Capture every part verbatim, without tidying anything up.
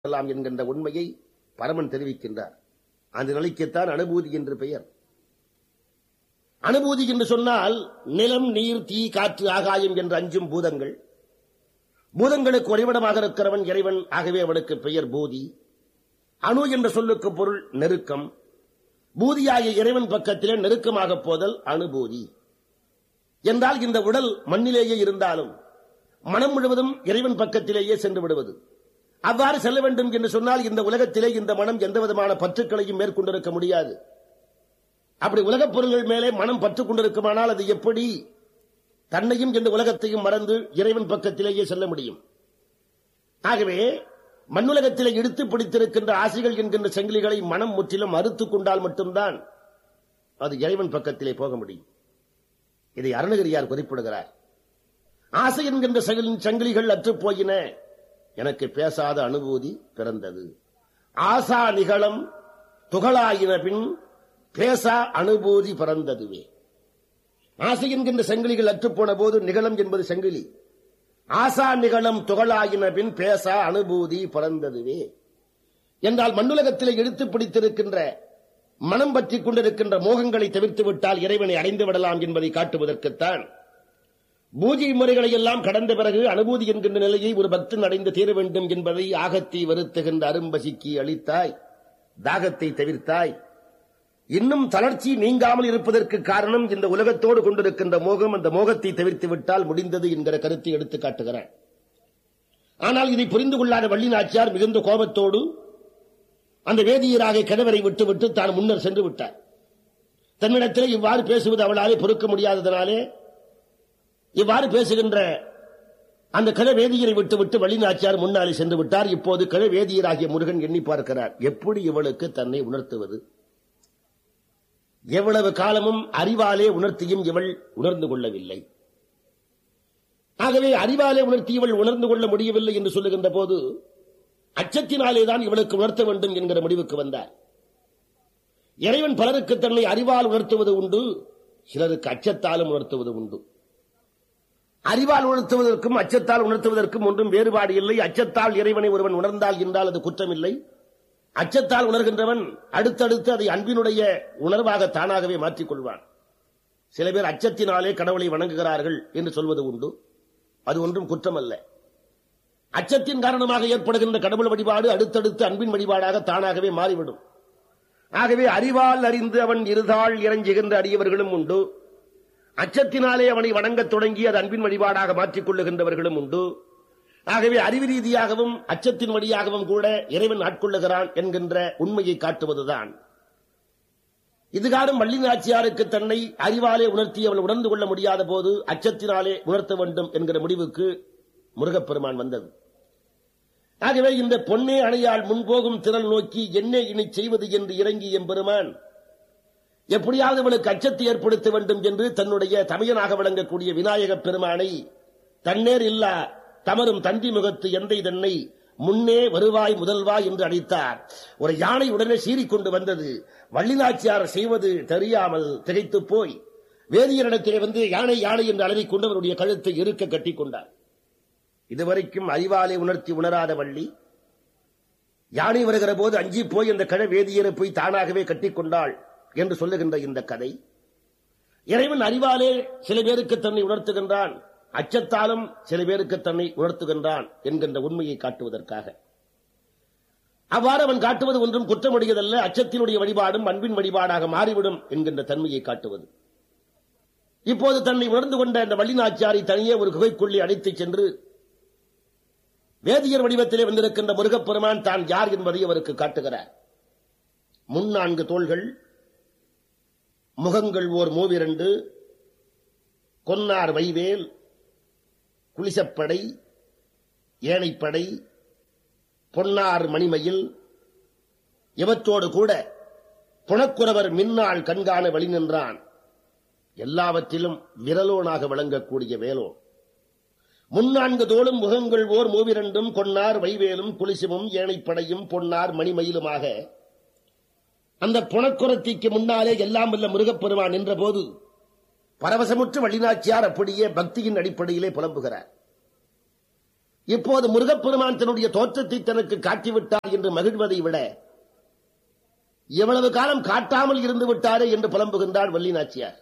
என்கின்ற உண்மையை பரமன் தெரிவிக்கின்றார். அந்த நிலைக்குத்தான் அனுபூதி என்று பெயர். அனுபூதி என்று சொன்னால் நிலம், நீர், தீ, காற்று, ஆகாயம் என்று அஞ்சும் பூதங்கள். பூதங்களுக்கு உறைவிடமாக இருக்கிறவன் இறைவன். ஆகவே அவனுக்கு பெயர் பூதி. அணு என்ற சொல்லுக்கு பொருள் நெருக்கம். பூதியாகிய இறைவன் பக்கத்திலே நெருக்கமாக போதல் அனுபூதி என்றால், இந்த உடல் மண்ணிலேயே இருந்தாலும் மனம் முழுவதும் இறைவன் பக்கத்திலேயே சென்று விடுவது. அவ்வாறு செல்ல வேண்டும் என்று சொன்னால் இந்த உலகத்திலே இந்த மனம் எந்த விதமான பற்றுக்களையும் மேற்கொண்டிருக்க முடியாது. அப்படி உலகப் பொருள்கள் மேலே மனம் பற்றுக் கொண்டிருக்குமானால் அது எப்படி தன்னையும் இந்த உலகத்தையும் மறந்து இறைவன் பக்கத்திலேயே செல்ல முடியும்? ஆகவே மண்ணுலகத்திலே இழுத்து பிடித்திருக்கின்ற ஆசைகள் என்கின்ற சங்கிலிகளை மனம் முற்றிலும் அறுத்துக் கொண்டால் மட்டும்தான் அது இறைவன் பக்கத்திலே போக முடியும். இதை அருணகிரியார் குறிப்பிடுகிறார். ஆசை என்கின்ற சங்கிலிகள் அற்றுப் போயின, எனக்கு பேசாத அனுபூதி பிறந்தது. ஆசா நிகழம் துகளாயின பின் பேசா அனுபூதி பிறந்ததுவே. ஆசை என்கின்ற சங்கிலிகள் அற்றுப்போன போது நிகழம் என்பது சங்கிலி. ஆசா நிகழம் துகளாயின பின் பேசா அனுபூதி பிறந்ததுவே என்றால், மண்ணுலகத்திலே எடுத்து பிடித்திருக்கின்ற மனம் பற்றிக் கொண்டிருக்கின்ற மோகங்களை தவிர்த்து விட்டால் இறைவனை அடைந்து விடலாம் என்பதை காட்டுவதற்குத்தான் பூஜை முறைகளை எல்லாம் கடந்த பிறகு அனுபூதி என்கின்ற நிலையை ஒரு பக்தன் அடைந்து தீர வேண்டும் என்பதை ஆகத்தை வருத்துகின்ற அரும்பசிக்கு அளித்தாய், தாகத்தை தவிர்த்தாய். இன்னும் தளர்ச்சி நீங்காமல் இருப்பதற்கு காரணம் இந்த உலகத்தோடு கொண்டிருக்கின்ற மோகம். அந்த மோகத்தை தவிர்த்து விட்டால் முடிந்தது என்கிற கருத்தை எடுத்து காட்டுகிறார். ஆனால் இதை புரிந்து கொள்ளாத வள்ளி நாச்சியார் மிகுந்த கோபத்தோடு அந்த வேதியராக கிழவரை விட்டுவிட்டு தான் முன்னர் சென்று விட்டார். தன்னிடத்திலே இவ்வாறு பேசுவது அவளாலே பொறுக்க முடியாததனாலே இவ்வாறு பேசுகின்ற அந்த கிழ வேதியரை விட்டுவிட்டு வள்ளி நாச்சியார் முன்னாலே சென்று விட்டார். இப்போது கிழ வேதியராகிய முருகன் எண்ணி பார்க்கிறார், எப்படி இவளுக்கு தன்னை உணர்த்துவது? எவ்வளவு காலமும் அறிவாலே உணர்த்தியும் இவள் உணர்ந்து கொள்ளவில்லை. ஆகவே அறிவாலே உணர்த்தியவள் உணர்ந்து கொள்ள முடியவில்லை என்று சொல்லுகின்ற போது அச்சத்தினாலேதான் இவளுக்கு உணர்த்த வேண்டும் என்கிற முடிவுக்கு வந்தார். இறைவன் பலருக்கு தன்னை அறிவால் உணர்த்துவது உண்டு, சிலருக்கு அச்சத்தாலும் உணர்த்துவது உண்டு. அறிவால் உணர்த்துவதற்கும் அச்சத்தால் உணர்த்துவதற்கும் ஒன்றும் வேறுபாடு இல்லை. அச்சத்தால் இறைவனை ஒருவன் உணர்ந்தால் என்றால் அது குற்றமில்லை. அச்சத்தால் உணர்கின்றவன் அடுத்தடுத்து அதை அன்பினுடைய உணர்வாக தானாகவே மாற்றிக் கொள்வான். சில பேர் அச்சத்தினாலே கடவுளை வணங்குகிறார்கள் என்று சொல்வது உண்டு, அது ஒன்றும் குற்றமல்ல. அச்சத்தின் காரணமாக ஏற்படுகின்ற கடவுள் வழிபாடு அடுத்தடுத்து அன்பின் வழிபாடாக தானாகவே மாறிவிடும். ஆகவே அறிவால் அறிந்து அவன் இருதாள் இறஞ்சுகின்ற அடியவர்களும் உண்டு. அச்சத்தினாலே அவனை வணங்கத் தொடங்கி அது அன்பின் வழிபாடாக மாற்றிக் கொள்ளுகின்றவர்களும் உண்டு. ஆகவே அறிவு ரீதியாகவும் அச்சத்தின் வழியாகவும் கூட இறைவன் ஆட்கொள்ளுகிறான் என்கின்ற உண்மையை காட்டுவதுதான். இதுகாரும் வள்ளி நாச்சியாருக்கு தன்னை அறிவாலே உணர்த்தி அவள் உணர்ந்து கொள்ள முடியாத போது அச்சத்தினாலே உணர்த்த வேண்டும் என்கிற முடிவுக்கு முருகப்பெருமான் வந்தது. ஆகவே இந்த பொன்னே அணையால் முன்போகும் திரள் நோக்கி என்னே இனி செய்வது என்று இறங்கி எம்பெருமான் எப்படியாவது அவளுக்கு அச்சத்தை ஏற்படுத்த வேண்டும் என்று தன்னுடைய தமையனாக விளங்கக்கூடிய விநாயகப் பெருமானை தன்னேர் இல்லா தமரும் தந்தி முகத்து எந்தை தன்னை முன்னே வருவாய் முதல்வாய் என்று அழைத்தார். ஒரு யானை உடனே சீறிக்கொண்டு வந்தது. வள்ளி நாச்சியார் செய்வது தெரியாமல் திகைத்து போய் வேதியரிடத்திலே வந்து யானை யானை என்று அலறிக் கொண்டு அவருடைய கழுத்தை இருக்க கட்டிக் கொண்டார். இதுவரைக்கும் அறிவாலே உணர்த்தி உணராத வள்ளி யானை வருகிற போது அஞ்சி போய் அந்த கழ வேதியரை போய் தானாகவே கட்டிக்கொண்டாள் என்று சொல்லுகின்ற இந்த கதை, இறைவன் அறிவாலே சில பேருக்கு தன்னை உணர்த்துகின்றான், அச்சத்தாலும் சில பேருக்கு தன்னை உணர்த்துகின்றான் என்கின்ற உண்மையை காட்டுவதற்காக. அவ்வாறு அவன் காட்டுவது ஒன்றும் குற்றமுடையதல்ல. அச்சத்தினுடைய வழிபாடும் அன்பின் வழிபாடாக மாறிவிடும் என்கின்ற தன்மையை காட்டுவது. இப்போது தன்னை உணர்ந்து கொண்ட அந்த வள்ளி நாச்சியாரை தனியே ஒரு குகைக்குள்ளே அழைத்துச் சென்று வேதியர் வடிவத்திலே வந்திருக்கின்ற முருகப்பெருமான் தான் யார் என்பதை அவருக்கு காட்டுகிறார். முன்னான்கு தோள்கள், முகங்கள் ஓர் மூவிரண்டு, கொன்னார் வைவேல், குளிசப்படை, ஏனைப்படை, பொன்னார் மணிமயில், இவற்றோடு கூட புனக்குறவர் மின்னாள் கண்காண வழி நின்றான். எல்லாவற்றிலும் விரலோனாக விளங்கக்கூடிய வேலோன். முன்னான்கு தோளும் முகங்கள் ஓர் மூவிரண்டும், கொன்னார் வைவேலும் குளிசுமும் ஏனைப்படையும் பொன்னார் மணிமயிலுமாக அந்த புனக்குரத்திக்கு முன்னாலே எல்லாம் வல்ல முருகப்பெருமான் நின்ற போது பரவசமுற்று வள்ளி நாச்சியார் அப்படியே பக்தியின் அடிப்படையிலே புலம்புகிறார். இப்போது முருகப்பெருமான் தன்னுடைய தோற்றத்தை தனக்கு காட்டிவிட்டார் என்று மகிழ்வதை விட எவ்வளவு காலம் காட்டாமல் இருந்து விட்டாரே என்று புலம்புகின்றார் வள்ளி நாச்சியார்.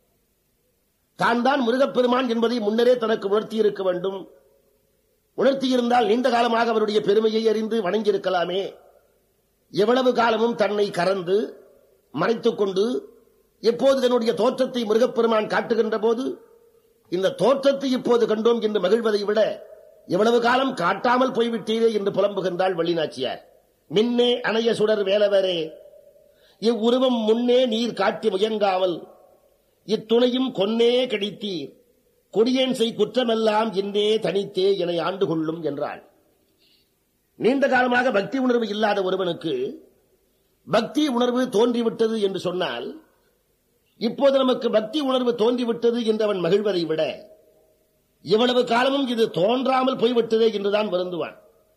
தான் தான் முருகப்பெருமான் என்பதை முன்னரே தனக்கு உணர்த்தியிருக்க வேண்டும். உணர்த்தியிருந்தால் நீண்ட காலமாக அவருடைய பெருமையை அறிந்து வணங்கியிருக்கலாமே. எவ்வளவு காலமும் தன்னை கறந்து மறைத்துக் கொண்டு எப்போது தன்னுடைய தோற்றத்தை முருகப்பெருமான் காட்டுகின்ற போது இந்த தோற்றத்தை இப்போது கண்டோம் என்று மகிழ்வதை விட எவ்வளவு காலம் காட்டாமல் போய்விட்டீரே என்று புலம்புகின்றாள் வள்ளி நாச்சியார். மின்னே அணைய சுடர் வேலவரே, இவ்வுருவம் முன்னே நீர் காட்டி முயங்காமல் இத்துணையும் கொன்னே கிடைத்தீர், கொடியேன் செய் குற்றமெல்லாம் இன்னே தனித்தே என ஆண்டு கொள்ளும் என்றாள். நீண்ட காலமாக பக்தி உணர்வு இல்லாத ஒருவனுக்கு பக்தி உணர்வு தோன்றிவிட்டது என்று சொன்னால், இப்போது நமக்கு பக்தி உணர்வு தோன்றிவிட்டது என்று அவன் மகிழ்வதை விட இவ்வளவு காலமும் இது தோன்றாமல் போய்விட்டதே என்றுதான் வருந்துவான்.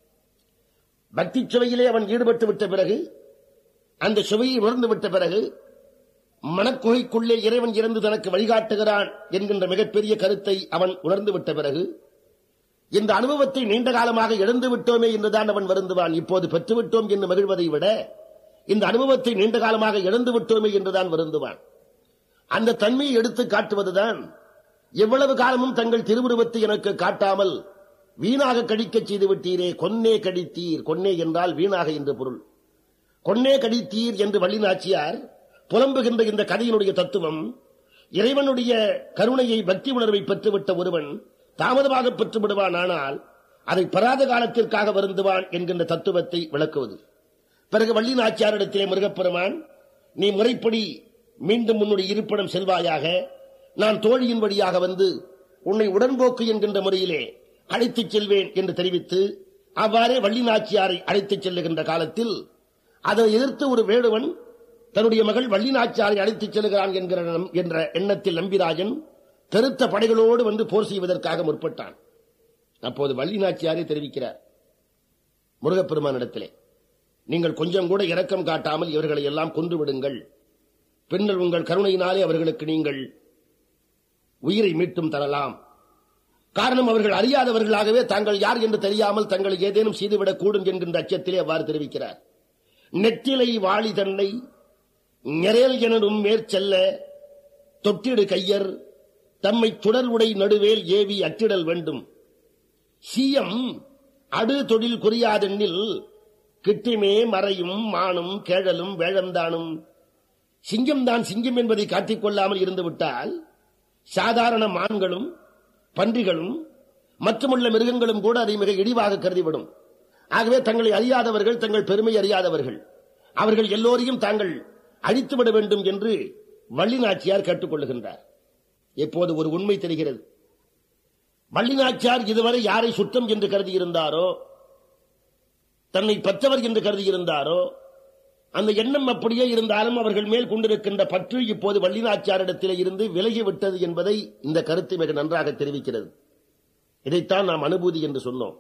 பக்தி சுவையிலே அவன் ஈடுபட்டு விட்ட பிறகு, அந்த சுவையை உணர்ந்து விட்ட பிறகு, மனக்குகைக்குள்ளே இறைவன் இருந்து தனக்கு வழிகாட்டுகிறான் என்கின்ற மிகப்பெரிய கருத்தை அவன் உணர்ந்து விட்ட பிறகு, இந்த அனுபவத்தை நீண்ட காலமாக இழந்து விட்டோமே என்றுதான் அவன் வருந்துவான். இப்போது பெற்றுவிட்டோம் என்று மகிழ்வதை விட இந்த அனுபவத்தை நீண்ட காலமாக இழந்து விட்டோமே என்றுதான் வருந்துவான். அந்த தன்மையை எடுத்து காட்டுவதுதான், எவ்வளவு காலமும் தங்கள் திருவுருவத்தை எனக்கு காட்டாமல் வீணாக கடிக்க செய்து விட்டீரே, கொன்னே கடித்தீர். கொன்னே என்றால் வீணாக என்று பொருள். கொன்னே கடித்தீர் என்று வள்ளி நாச்சியார் புலம்புகின்ற இந்த கதையினுடைய தத்துவம், இறைவனுடைய கருணையை பக்தி உணர்வை பெற்றுவிட்ட ஒருவன் தாமதமாக பெற்று விடுவான், ஆனால் அதை பராத காலத்திற்காக வருந்துவான் என்கின்ற தத்துவத்தை விளக்குவது. பிறகு வள்ளி நாச்சியாரிடத்திலே முருகப்பெருமான், நீ முறைப்படி மீண்டும் உன்னுடைய இருப்பிடம் செல்வாயாக, நான் தோழியின் வழியாக வந்து உன்னை உடன்போக்கு என்கின்ற முறையிலே அழைத்துச் செல்வேன் என்று தெரிவித்து, அவ்வாறே வள்ளி நாச்சியாரை அழைத்துச் செல்லுகின்ற காலத்தில் அதை எதிர்த்து ஒரு வேடுவன் தன்னுடைய மகள் வள்ளி நாச்சியாரை அழைத்துச் செல்கிறான் என்ற எண்ணத்தில் நம்பிராஜன் பெருத்த படைகளோடு வந்து போர் செய்வதற்காக முற்பட்டான். அப்போது வள்ளி நாச்சியாரை தெரிவிக்கிறார் முருகப்பெருமானிடத்திலே, நீங்கள் கொஞ்சம் கூட இரக்கம் காட்டாமல் இவர்களை எல்லாம் கொன்று விடுங்கள், பின்னர் உங்கள் கருணையினாலே அவர்களுக்கு நீங்கள் உயிரை மீட்டும் தரலாம். காரணம், அவர்கள் அறியாதவர்களாகவே தாங்கள் யார் என்று தெரியாமல் தங்களை ஏதேனும் செய்துவிடக் கூடும் என்கின்ற அச்சத்திலே அவ்வாறு தெரிவிக்கிறார். நெற்றிலை வாளி தன்னை நெரேல் எனனும் மேற்செல்ல தொட்டிடு கையர் தம்மை சுடர் உடை நடுவேல் ஏவி அற்றிடல் வேண்டும். சீயம் அடு தொழில் குறியாதெண்ணில் கிட்டிமே மறையும் மானும் கேழலும் வேழம்தானும். சிங்கம் தான் சிங்கம் என்பதை காட்டிக் கொள்ளாமல் இருந்துவிட்டால் சாதாரண மான்களும் பன்றிகளும் மற்றுமுள்ள மிருகங்களும் கூட அதை மிக இழிவாக கருதிவிடும். ஆகவே தங்களை அறியாதவர்கள், தங்கள் பெருமை அறியாதவர்கள், அவர்கள் எல்லோரையும் தாங்கள் அழித்துவிட வேண்டும் என்று வள்ளி நாச்சியார் கேட்டுக் கொள்ளுகின்றார். இப்போது ஒரு உண்மை தெரிகிறது. வள்ளி நாச்சியார் இதுவரை யாரை சுத்தம் என்று கருதியிருந்தாரோ, தன்னை பற்றவர் என்று கருதியிருந்தாரோ, அந்த எண்ணம் அப்படியே இருந்தாலும் அவர்கள் மேல் கொண்டிருக்கின்ற பற்று இப்போது வள்ளி நாச்சியாரிடத்திலே இருந்து விலகிவிட்டது என்பதை இந்த கருத்து மிக நன்றாக தெரிவிக்கிறது. இதைத்தான் நாம் அனுபூதி என்று சொன்னோம்.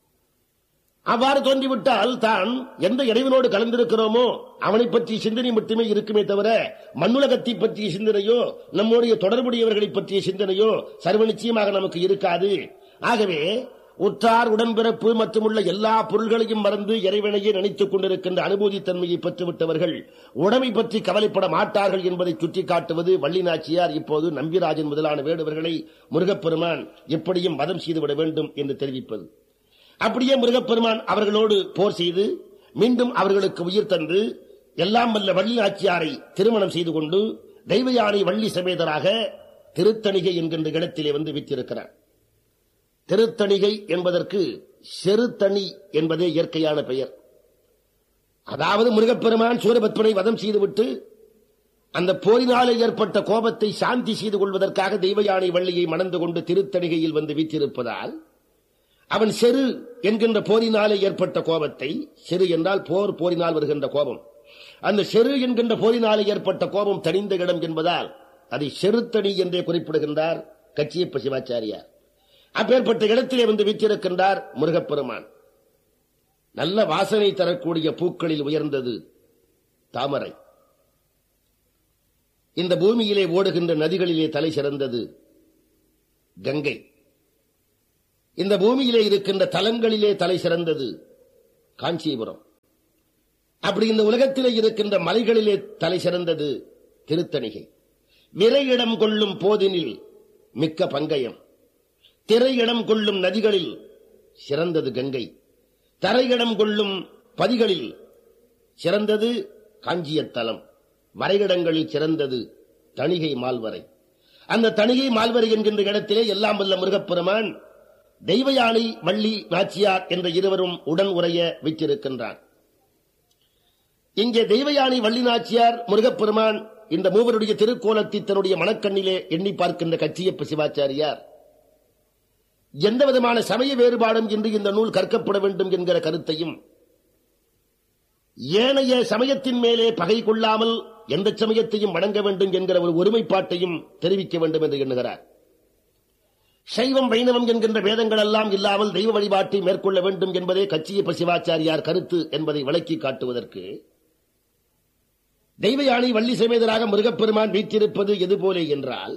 அவ்வாறு தோன்றிவிட்டால் தான் எந்த இறைவனோடு கலந்திருக்கிறோமோ அவனை பற்றிய சிந்தனை மட்டுமே இருக்குமே தவிர மண்ணுலகத்தை பற்றிய சிந்தனையோ நம்முடைய தொடர்புடையவர்களை பற்றிய சிந்தனையோ சர்வ நிச்சயமாக நமக்கு இருக்காது. ஆகவே உற்றார் உடன்பிறப்பு மற்றும் உள்ள எல்லா பொருள்களையும் மறந்து இறைவனையே நினைத்துக் கொண்டிருக்கின்ற அனுபூதி தன்மையை பெற்றுவிட்டவர்கள் உடமை பற்றி கவலைப்பட மாட்டார்கள் என்பதை சுட்டிக்காட்டுவது வள்ளி நாச்சியார் இப்போது நம்பிராஜன் முதலான வேடுவர்களை முருகப்பெருமான் எப்படியும் வதம் செய்துவிட வேண்டும் என்று தெரிவிப்பது. அப்படியே முருகப்பெருமான் அவர்களோடு போர் செய்து மீண்டும் அவர்களுக்கு உயிர் தந்து எல்லாம் வல்ல வள்ளி நாச்சியாரை திருமணம் செய்து கொண்டு தெய்வயானை வள்ளி சமேதராக திருத்தணிகை என்கின்ற இடத்திலே வந்து விற்றிருக்கிறார். திருத்தணிகை என்பதற்கு செருத்தணி என்பதே இயற்கையான பெயர். அதாவது முருகப்பெருமான் சூரபத்மனை வதம் செய்துவிட்டு அந்த போரினாலே ஏற்பட்ட கோபத்தை சாந்தி செய்து கொள்வதற்காக தெய்வயானை வள்ளியை மணந்து கொண்டு திருத்தணிகையில் வந்து வீற்றிருப்பதால் அவன் செரு என்கின்ற போரினாலே ஏற்பட்ட கோபத்தை, செரு என்றால் போர், போரினால் வருகின்ற கோபம், அந்த செரு என்கின்ற போரினாலே ஏற்பட்ட கோபம் தணிந்த இடம் என்பதால் அதை செருத்தணி என்றே குறிப்பிடுகின்றார் கச்சியப்ப சிவாச்சாரியார். அப்பேற்பட்ட இடத்திலே வந்து வீற்றிருக்கின்றார் முருகப்பெருமான். நல்ல வாசனை தரக்கூடிய பூக்களில் உயர்ந்தது தாமரை. இந்த பூமியிலே ஓடுகின்ற நதிகளிலே தலை சிறந்தது கங்கை. இந்த பூமியிலே இருக்கின்ற தலங்களிலே தலை சிறந்தது காஞ்சிபுரம். அப்படி இந்த உலகத்திலே இருக்கின்ற மலைகளிலே தலை சிறந்தது திருத்தணிகை. விரையிடம் கொள்ளும் போதினில் மிக்க பங்கயம், திரையிடம் கொள்ளும் நதிகளில் சிறந்தது கங்கை, தரையிடம் கொள்ளும் பதிகளில் சிறந்தது காஞ்சியத்தலம், மறையிடங்களில் சிறந்தது தணிகை மால்வரை. அந்த தணிகை மால்வரை என்கின்ற இடத்திலே எல்லாம் வல்ல முருகப்பெருமான் தெய்வயானை வள்ளி நாச்சியார் என்ற இருவரும் உடன் உரைய வைத்திருக்கின்றான். இங்கே தெய்வயானை வள்ளி நாச்சியார் முருகப்பெருமான் இந்த மூவருடைய திருக்கோலத்தை தன்னுடைய மனக்கண்ணிலே எண்ணி பார்க்கின்ற கச்சியப்ப சிவாச்சாரியார் எந்த விதமான சமய வேறுபாடும் இன்று இந்த நூல் கற்கப்பட வேண்டும் என்கிற கருத்தையும், ஏனைய சமயத்தின் மேலே பகை கொள்ளாமல் எந்த சமயத்தையும் வணங்க வேண்டும் என்கிற ஒரு ஒருமைப்பாட்டையும் தெரிவிக்க வேண்டும் என்று எண்ணுகிறார். சைவம் வைணவம் என்கின்ற வேதங்கள் எல்லாம் இல்லாமல் தெய்வ வழிபாட்டை மேற்கொள்ள வேண்டும் என்பதே கச்சியப்ப சிவாச்சாரியார் கருத்து என்பதை விளக்கி காட்டுவதற்கு தெய்வயானை வள்ளி சமேதராக முருகப்பெருமான் வீற்றிருப்பது எதுபோலே என்றால்,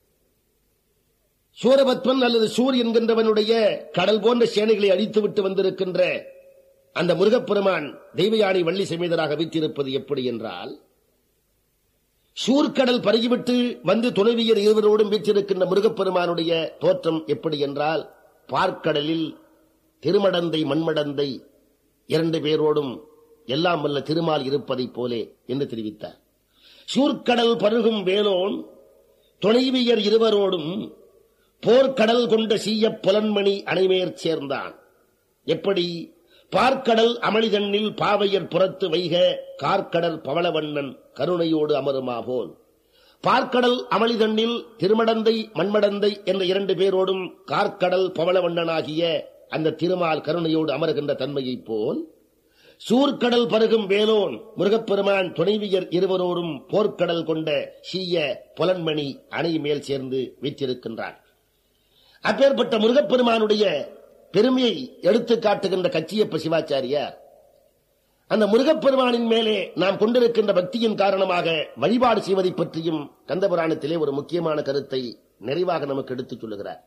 சூரபத்மன் அல்லது சூர் என்கின்றவனுடைய கடல் போன்ற சேனைகளை அழித்துவிட்டு வந்திருக்கின்ற அந்த முருகப்பெருமான் தெய்வயானை வள்ளி சமேதராக வீற்றிருப்பது எப்படி என்றால், சூர்கடல் பருகிவிட்டு வந்து துணைவியர் இருவரோடும் வீற்றிருக்கின்ற முருகப்பெருமானுடைய தோற்றம் எப்படி என்றால், பார்க்கடலில் திருமடந்தை மண்மடந்தை இரண்டு பேரோடும் எல்லாம் வல்ல திருமால் இருப்பதைப் போலே என்று தெரிவித்தார். சூர்கடல் பருகும் வேலோன் துணைவியர் இருவரோடும் போர்க்கடல் கொண்ட சீய புலன்மணி அணைமேற் சேர்ந்தான். எப்படி? பார்க்கடல் அமளிதண்ணில் பாவையர் புறத்து வைக கார்க்கடல் பவளவண்ணன் கருணையோடு அமருமா போல். பார்க்கடல் அமளிதண்ணில் திருமடந்தை மண்மடந்தை என்ற இரண்டு பேரோடும் கார்க்கடல் பவளவண்ணனாகிய அந்த திருமால் கருணையோடு அமருகின்ற தன்மையைப் போல், சூர்கடல் பருகும் வேலோன் முருகப்பெருமான் துணைவியர் இருவரோடும் போர்க்கடல் கொண்ட சீய புலன்மணி அணை மேல் சேர்ந்து வீற்றிருக்கின்றார். அப்பேற்பட்ட முருகப்பெருமானுடைய பெருமையை எடுத்து காட்டுகின்ற கச்சியப்ப சிவாச்சாரியார் அந்த முருகப்பெருமானின் மேலே நாம் கொண்டிருக்கின்ற பக்தியின் காரணமாக வழிபாடு செய்வதை பற்றியும் கந்தபுராணத்திலே ஒரு முக்கியமான கருத்தை நிறைவாக நமக்கு எடுத்துச் சொல்லுகிறார்.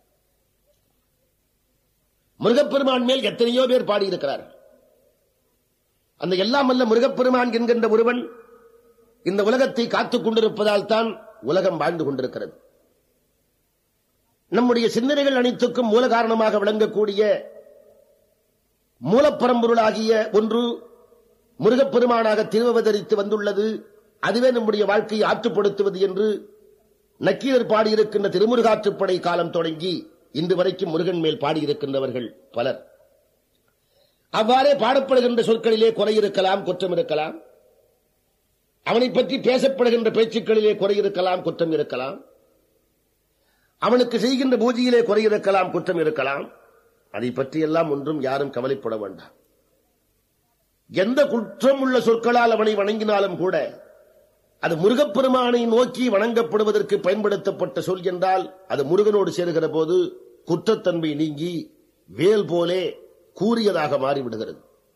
முருகப்பெருமான் மேல் எத்தனையோ பேர் பாடியிருக்கிறார். அந்த எல்லாம் வல்ல முருகப்பெருமான் என்கின்ற ஒருவன் இந்த உலகத்தை காத்துக் கொண்டிருப்பதால் தான் உலகம் வாழ்ந்து கொண்டிருக்கிறது. நம்முடைய சிந்தனைகள் அனைத்துக்கும் மூல காரணமாக விளங்கக்கூடிய மூலப்பரம்பொருளாகிய ஒன்று முருகப்பெருமானாக திருவவதரித்து வந்துள்ளது. அதுவே நம்முடைய வாழ்க்கையை ஆற்றுப்படுத்துவது என்று நக்கீரர் பாடியிருக்கின்ற திருமுருகாற்றுப்படை காலம் தொடங்கி இன்று வரைக்கும் முருகன் மேல் பாடியிருக்கின்றவர்கள் பலர். அவ்வாறே பாடப்படுகின்ற சொற்களிலே குறை இருக்கலாம், குற்றம் இருக்கலாம். அவனை பற்றி பேசப்படுகின்ற பேச்சுக்களிலே குறை இருக்கலாம், குற்றம் இருக்கலாம். அவனுக்கு செய்கின்ற பூஜையிலே குறை இருக்கலாம், குற்றம் இருக்கலாம். அதை பற்றியெல்லாம் ஒன்றும் யாரும் கவலைப்பட வேண்டாம். எந்த குற்றம் உள்ள சொற்களால் அவனை வணங்கினாலும் கூட அது முருகப்பெருமானை நோக்கி வணங்கப்படுவதற்கு பயன்படுத்தப்பட்ட சொல் என்றால் அது முருகனோடு சேருகிற போது குற்றத்தன்மை நீங்கி வேல் போலே கூறியதாக மாறிவிடுகிறது.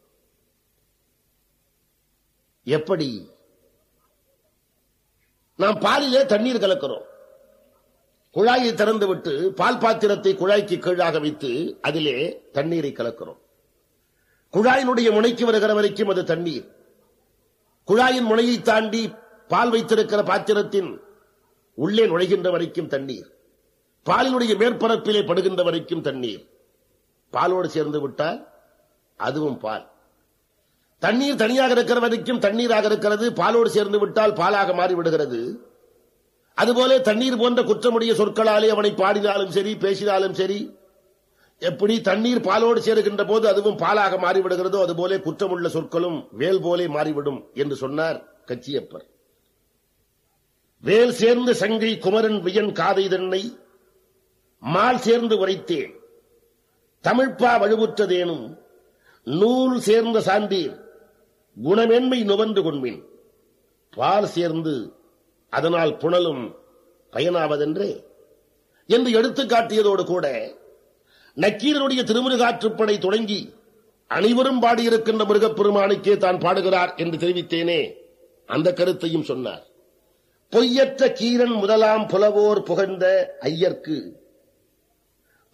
எப்படி? நாம் பாலிலே தண்ணீர் கலக்கிறோம். குழாயை திறந்துவிட்டு பால் பாத்திரத்தை குழாய்க்கு கீழாக வைத்து அதிலே தண்ணீரை கலக்கிறோம். குழாயினுடைய முனைக்கு வருகிற வரைக்கும் அது தண்ணீர். குழாயின் முனையை தாண்டி பால் வைத்திருக்கிற பாத்திரத்தின் உள்ளே நுழைகின்ற வரைக்கும் தண்ணீர். பாலினுடைய மேற்பரப்பிலே படுகின்ற வரைக்கும் தண்ணீர். பாலோடு சேர்ந்து விட்டால் அதுவும் பால். தண்ணீர் தனியாக இருக்கிற வரைக்கும் தண்ணீராக இருக்கிறது. பாலோடு சேர்ந்து விட்டால் பாலாக மாறிவிடுகிறது. அதுபோல தண்ணீர் போன்ற குற்றமுடைய சொற்களாலே அவனை பாடினாலும் சரி, பேசினாலும் சரி, எப்படி தண்ணீர் பாலோடு சேருகின்ற போது அதுவும் பாலாக மாறிவிடுகிறதோ அதுபோல குற்றமுள்ள சொற்களும் வேல் போலே மாறிவிடும் என்று சொன்னார் கச்சியப்பர். வேல் சேர்ந்து சங்கை குமரன் வியன் காதை தன்னை மால் சேர்ந்து உரைத்தேன் தமிழ்ப்பா வழுவுற்றதேனும் நூல் சேர்ந்த சான்றீர் குணமேன்மை நுவந்து கொண்மின் பால் சேர்ந்து அதனால் புனலும் பயனாவதென்றே என்று எடுத்துக் காட்டியதோடு கூட நக்கீரனுடைய திருமுருகாற்றுப்படை தொடங்கி அனைவரும் பாடியிருக்கின்ற முருகப்பெருமானுக்கே தான் பாடுகிறார் என்று தெரிவித்தேனே, அந்த கருத்தையும் சொன்னார். பொய்யற்ற கீரன் முதலாம் புலவோர் புகழ்ந்த ஐயர்க்கு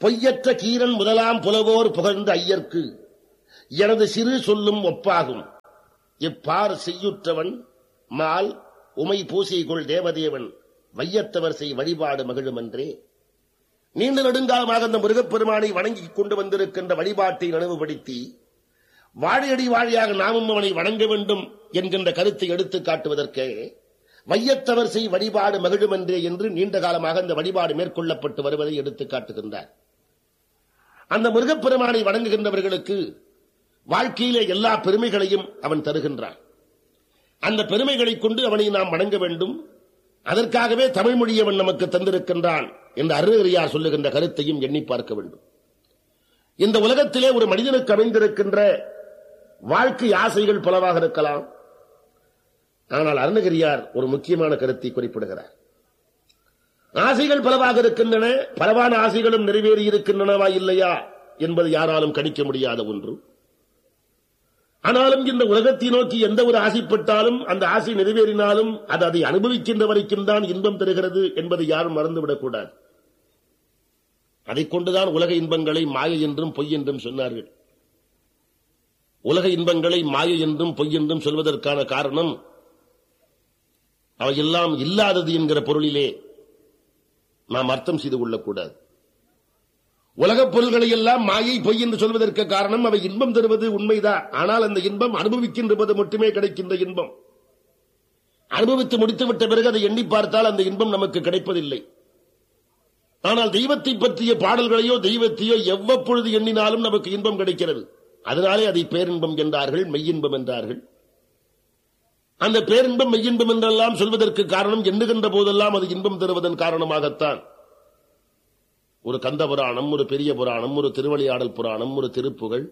பொய்யற்ற கீரன் முதலாம் புலவோர் புகழ்ந்த ஐயர்க்கு எனது சிறு சொல்லும் ஒப்பாகும். இப்பார் செய்யுற்றவன் மால் உமை பூசைகொள் தேவதேவன் வையத்தவர் செய் வழிபாடு மகிழுமன்றே. நீண்ட நெடுங்காலமாக அந்த முருகப்பெருமானை வணங்கிக் கொண்டு வந்திருக்கின்ற வழிபாட்டை நினைவுபடுத்தி வாழையடி வாழையாக நாமும் அவனை வணங்க வேண்டும் என்கின்ற கருத்தை எடுத்துக் காட்டுவதற்கு வையத்தவர் செய் வழிபாடு மகிழுமன்றே என்று நீண்ட காலமாக அந்த வழிபாடு மேற்கொள்ளப்பட்டு வருவதை எடுத்துக் காட்டுகின்றார். அந்த முருகப்பெருமானை வணங்குகின்றவர்களுக்கு வாழ்க்கையிலே எல்லா பெருமைகளையும் அவன் தருகின்றான். அந்த பெருமைகளை கொண்டு அவனை நாம் வணங்க வேண்டும். அதற்காகவே தமிழ் மொழி அவன் நமக்கு தந்திருக்கின்றான் என்று அருணகிரியார் சொல்லுகின்ற கருத்தையும் எண்ணி பார்க்க வேண்டும். இந்த உலகத்திலே ஒரு மனிதனுக்கு அமைந்திருக்கின்ற வாழ்க்கை ஆசைகள் பலவாக இருக்கலாம். ஆனால் அருணகிரியார் ஒரு முக்கியமான கருத்தை குறிப்பிடுகிறார். ஆசைகள் பலவாக இருக்கின்றன, பலவான ஆசைகளும் நிறைவேறி இருக்கின்றனவா இல்லையா என்பது யாராலும் கணிக்க முடியாத ஒன்று. ஆனாலும் இந்த உலகத்தை நோக்கி எந்த ஒரு ஆசைப்பட்டாலும் அந்த ஆசை நிறைவேறினாலும் அது அதை அனுபவிக்கின்ற வரைக்கும் தான் இன்பம் தருகிறது என்பதை யாரும் மறந்துவிடக்கூடாது. அதைக் கொண்டுதான் உலக இன்பங்களை மாயை என்றும் பொய் என்றும் சொன்னார்கள். உலக இன்பங்களை மாயை என்றும் பொய் என்றும் சொல்வதற்கான காரணம் அவையெல்லாம் இல்லாதது என்கிற பொருளிலே நாம் அர்த்தம் செய்து கொள்ளக்கூடாது. உலகப் பொருள்களை எல்லாம் மாயை பொய் என்று சொல்வதற்கு காரணம் அவை இன்பம் தருவது உண்மைதான். ஆனால் அந்த இன்பம் அனுபவிக்கின்றது மட்டுமே கிடைக்கின்ற இன்பம். அனுபவித்து முடித்துவிட்ட பிறகு அதை எண்ணி பார்த்தால் அந்த இன்பம் நமக்கு கிடைப்பதில்லை. ஆனால் தெய்வத்தை பற்றிய பாடல்களையோ தெய்வத்தையோ எவ்வப்பொழுது எண்ணினாலும் நமக்கு இன்பம் கிடைக்கிறது. அதனாலே அதை பேரின்பம் என்றார்கள், மெய்யின்பம் என்றார்கள். அந்த பேரின்பம் மெய்யின்பம் என்றெல்லாம் சொல்வதற்கு காரணம் எண்ணுகின்ற போதெல்லாம் அது இன்பம் தருவதன் காரணமாகத்தான். ஒரு கந்த புராணம், ஒரு பெரிய புராணம், ஒரு திருவிளையாடல் புராணம், ஒரு திருப்புகழ்,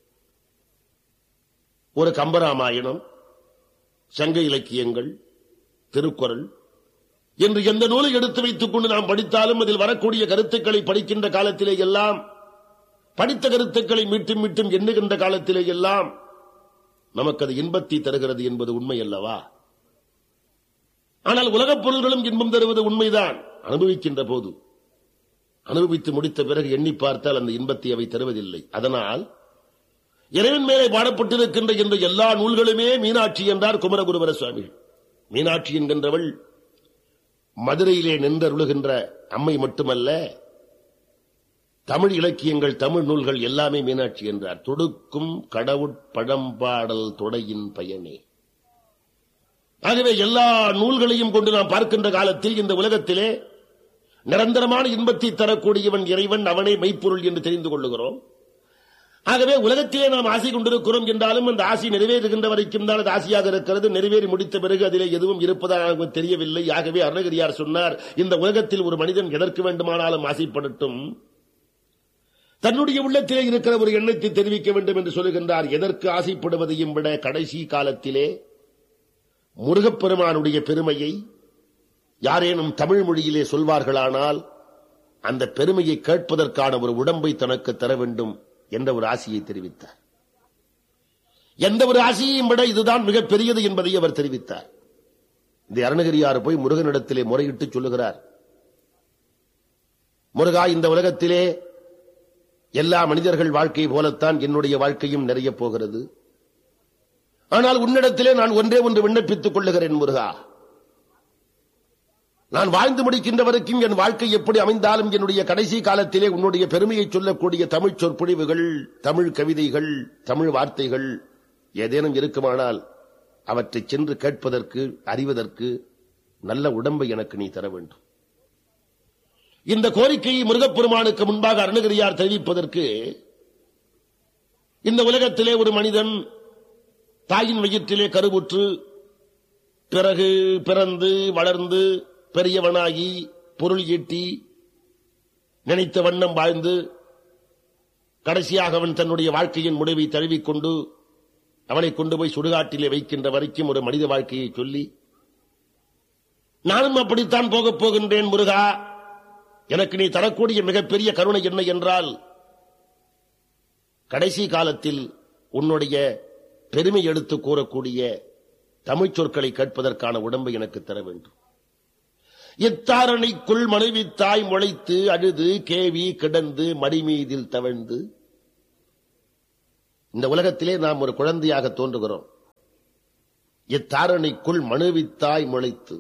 ஒரு கம்பராமாயணம், சங்க இலக்கியங்கள், திருக்குறள் என்று எந்த நூலை எடுத்து வைத்துக் கொண்டு நாம் படித்தாலும் அதில் வரக்கூடிய கருத்துக்களை படிக்கின்ற காலத்திலே எல்லாம், படித்த கருத்துக்களை மீட்டும் மீட்டும் எண்ணுகின்ற காலத்திலே எல்லாம் நமக்கு அது இன்பத்தை தருகிறது என்பது உண்மை அல்லவா? ஆனால் உலகப் பொருள்களும் இன்பம் தருவது உண்மைதான். அனுபவிக்கின்ற போது, அனுபவித்து முடித்த பிறகு எண்ணி பார்த்தால் அந்த இன்பத்தை அவை தருவதில்லை. அதனால் இறைவன் மேலே பாடப்பட்டிருக்கின்ற இந்த எல்லா நூல்களுமே மீனாட்சி என்றார் குமரகுருபர சுவாமி. மீனாட்சி என்கின்றவள் மதுரையிலே நின்றருளுகின்ற அம்மை மட்டுமல்ல, தமிழ் இலக்கியங்கள், தமிழ் நூல்கள் எல்லாமே மீனாட்சி என்றார். தொடுக்கும் கடவுட்பழம்பாடல் தொடையின் பயனே. ஆகவே எல்லா நூல்களையும் கொண்டு நாம் பார்க்கின்ற காலத்தில் இந்த உலகத்திலே நிரந்தரமான இன்பத்தை தரக்கூடியவன் இறைவன், அவனே மெய்ப்பொருள் என்று தெரிந்து கொள்ளுகிறோம். ஆகவே உலகத்திலே நாம் ஆசை கொண்டிருக்கிறோம் என்றாலும் அந்த ஆசை நிறைவேறுகின்ற வரைக்கும் தான் அது ஆசையாக இருக்கிறது. நிறைவேறி முடித்த பிறகு அதிலே எதுவும் இருப்பதாக தெரியவில்லை. ஆகவே அருணகிரியார் சொன்னார், இந்த உலகத்தில் ஒரு மனிதன் எதற்கு வேண்டுமானாலும் ஆசைப்படட்டும், தன்னுடைய உள்ளத்திலே இருக்கிற ஒரு எண்ணத்தை தெரிவிக்க வேண்டும் என்று சொல்லுகின்றார். எதற்கு ஆசைப்படுவதையும் விட கடைசி காலத்திலே முருகப்பெருமானுடைய பெருமையை யாரேனும் தமிழ் மொழியிலே சொல்வார்களானால் அந்த பெருமையை கேட்பதற்கான ஒரு உடம்பை தனக்கு தர வேண்டும் என்ற ஒரு ஆசையை தெரிவித்தார். எந்த ஒரு ஆசையையும் விட இதுதான் மிகப் பெரியது என்பதை அவர் தெரிவித்தார். இந்த அருணகிரியார் போய் முருகனிடத்திலே முறையிட்டு சொல்லுகிறார், முருகா, இந்த உலகத்திலே எல்லா மனிதர்கள் வாழ்க்கை போலத்தான் என்னுடைய வாழ்க்கையும் நிறைய போகிறது. ஆனால் உன்னிடத்திலே நான் ஒன்றே ஒன்று விண்ணப்பித்துக் கொள்ளுகிறேன் முருகா. நான் வாழ்ந்து முடிக்கின்ற வரைக்கும் என் வாழ்க்கை எப்படி அமைந்தாலும் என்னுடைய கடைசி காலத்திலே உன்னுடைய பெருமையை சொல்லக்கூடிய தமிழ் சொற்பொழிவுகள், தமிழ் கவிதைகள், தமிழ் வார்த்தைகள் ஏதேனும் இருக்குமானால் அவற்றை சென்று கேட்பதற்கு, அறிவதற்கு நல்ல உடம்பை எனக்கு நீ தர வேண்டும். இந்த கோரிக்கையை முருகப்பெருமானுக்கு முன்பாக அருணகிரியார் தெரிவிப்பதற்கு, இந்த உலகத்திலே ஒரு மனிதன் தாயின் வயிற்றிலே கருவுற்று பிறகு பிறந்து வளர்ந்து பெரியவனாகி பொருள் ஈட்டி நினைத்த வண்ணம் வாழ்ந்து கடைசியாக அவன் தன்னுடைய வாழ்க்கையின் முடிவை தழுவிக்கொண்டு அவனை கொண்டு போய் சுடுகாட்டிலே வைக்கின்ற வரைக்கும் ஒரு மனித வாழ்க்கையை சொல்லி, நானும் அப்படித்தான் போகப் போகின்றேன் முருகா, எனக்கு நீ தரக்கூடிய மிகப்பெரிய கருணை என்ன என்றால் கடைசி காலத்தில் உன்னுடைய பெருமை எடுத்து கூறக்கூடிய தமிழ் சொற்களை கேட்பதற்கான உடம்பை எனக்கு தர வேண்டும். இத்தாரணிக்குள் மனைவித்தாய் முளைத்து அழுது கேவி கிடந்து மடிமீதில் தவழ்ந்து. இந்த உலகத்திலே நாம் ஒரு குழந்தையாக தோன்றுகிறோம். இத்தாரணிக்குள் மனுவித்தாய் முளைத்து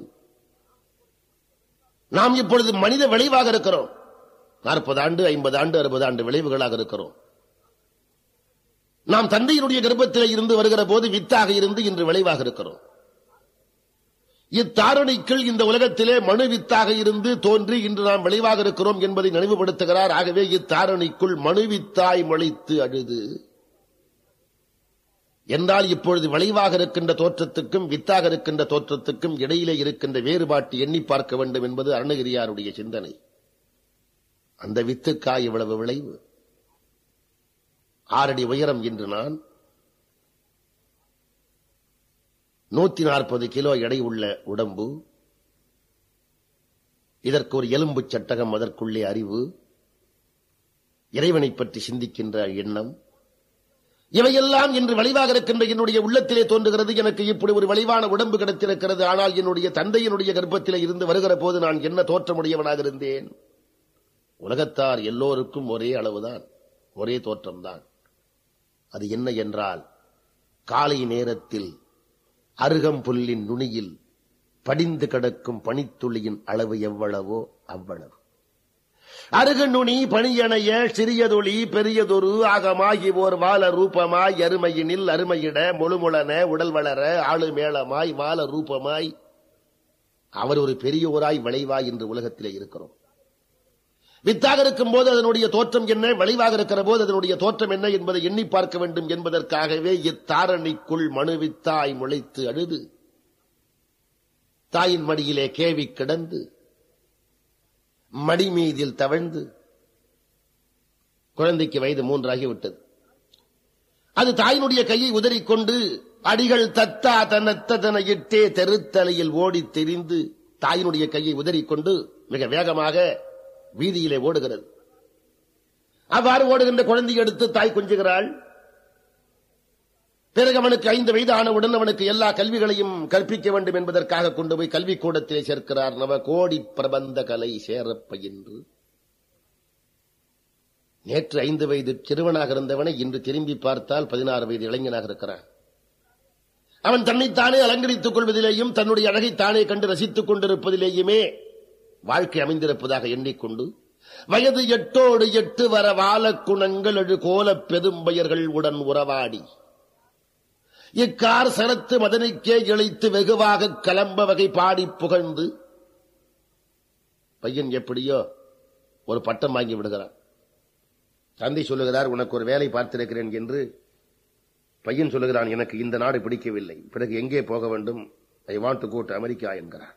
நாம் இப்பொழுது மனித விளைவாக இருக்கிறோம். நாற்பது ஆண்டு ஐம்பது ஆண்டு அறுபது ஆண்டு விளைவுகளாக இருக்கிறோம். நாம் தந்தையினுடைய கர்ப்பத்திலே இருந்து வருகிற போது வித்தாக இருந்து இன்று விளைவாக இருக்கிறோம். இத்தாரணிக்குள் இந்த உலகத்திலே மனு வித்தாக இருந்து தோன்றி இன்று நாம் விளைவாக இருக்கிறோம் என்பதை நினைவுபடுத்துகிறார். ஆகவே இத்தாரணிக்குள் மனுவித்தாய் முளைத்து அழுது என்றால் இப்பொழுது விளைவாக இருக்கின்ற தோற்றத்துக்கும் வித்தாக இருக்கின்ற தோற்றத்துக்கும் இடையிலே இருக்கின்ற வேறுபாட்டை எண்ணி பார்க்க வேண்டும் என்பது அருணகிரியாருடைய சிந்தனை. அந்த வித்துக்காய் இவ்வளவு விளைவு. ஆறடி உயரம் இன்று நான், நூத்தி நாற்பது கிலோ எடை உள்ள உடம்பு, இதற்கு ஒரு எலும்பு சட்டகம், அதற்குள்ளே அறிவு, இறைவனை பற்றி சிந்திக்கின்ற எண்ணம், இவையெல்லாம் இன்று விளைவாக இருக்கின்ற என்னுடைய உள்ளத்திலே தோன்றுகிறது. எனக்கு இப்படி ஒரு விளைவான உடம்பு கிடைத்திருக்கிறது. ஆனால் என்னுடைய தந்தையினுடைய கர்ப்பத்திலே இருந்து வருகிற போது நான் என்ன தோற்றமுடையவனாக இருந்தேன்? உலகத்தார் எல்லோருக்கும் ஒரே அளவுதான், ஒரே தோற்றம்தான். அது என்ன என்றால், காலை நேரத்தில் அருகம்புல்லின் நுனியில் படிந்து கிடக்கும் பனித்துளியின் அளவு எவ்வளவோ அவ்வளவு. அருகு நுனி பணியணைய சிறியதொளி பெரியதொரு ஆகமாகி ஓர் வால ரூபமாய் அருமையினில் அருமையிட முழுமுளன உடல் வளர ஆளு மேளமாய் வால ரூபமாய் அவர் ஒரு பெரியோராய் விளைவாய் இன்று உலகத்திலே இருக்கிறோம். வித்தாக இருக்கும் போது அதனுடைய தோற்றம் என்ன, விளைவாக இருக்கிற போது அதனுடைய தோற்றம் என்ன என்பதை எண்ணி பார்க்க வேண்டும் என்பதற்காகவே இத்தாரணிக்குள் மனுவித்தாய் முளைத்து அழுது தாயின் மடியிலே கேவி கிடந்து மடிமீதில் தவழ்ந்து. குழந்தைக்கு வயது மூன்றாகிவிட்டது. அது தாயினுடைய கையை உதறிக்கொண்டு அடிகள் தத்தா தனத்ததன இட்டே தெருத்தலையில் ஓடித் திரிந்து தாயினுடைய கையை உதறிக்கொண்டு மிக வேகமாக வீதியிலே ஓடுகிறது. அவ்வாறு ஓடுகின்ற குழந்தையை எடுத்து தாய் கொஞ்சுகிறாள். பிறகு அவனுக்கு ஐந்து வயது ஆனவுடன் அவனுக்கு எல்லா கல்விகளையும் கற்பிக்க வேண்டும் என்பதற்காக கொண்டு போய் கல்விக் கூடத்திலே சேர்க்கிறார். நவ கோடி பிரபந்த கலை சேரப்பயின்று. நேற்று ஐந்து வயது சிறுவனாக இருந்தவனை இன்று திரும்பி பார்த்தால் பதினாறு வயது இளைஞனாக இருக்கிறான். அவன் தன்னைத்தானே அலங்கரித்துக் கொள்வதிலேயும் தன்னுடைய அழகை தானே கண்டு ரசித்துக் கொண்டிருப்பதிலேயுமே வாழ்க்கை அமைந்திருப்பதாக எண்ணிக்கொண்டு வயது எட்டோடு எட்டு வர வாழ குணங்கள் எழு கோலப் பெரும்பெயர்கள் உடன் உறவாடி இக்கார் சரத்து மதனைக்கே இழைத்து வெகுவாக கலம்ப வகை பாடி புகழ்ந்து. பையன் எப்படியோ ஒரு பட்டம் வாங்கி விடுகிறான். தந்தை சொல்லுகிறார், உனக்கு ஒரு வேலை பார்த்திருக்கிறேன் என்று. பையன் சொல்லுகிறான், எனக்கு இந்த நாடு பிடிக்கவில்லை, பிறகு எங்கே போக வேண்டும்? I want to go to America என்கிறான்.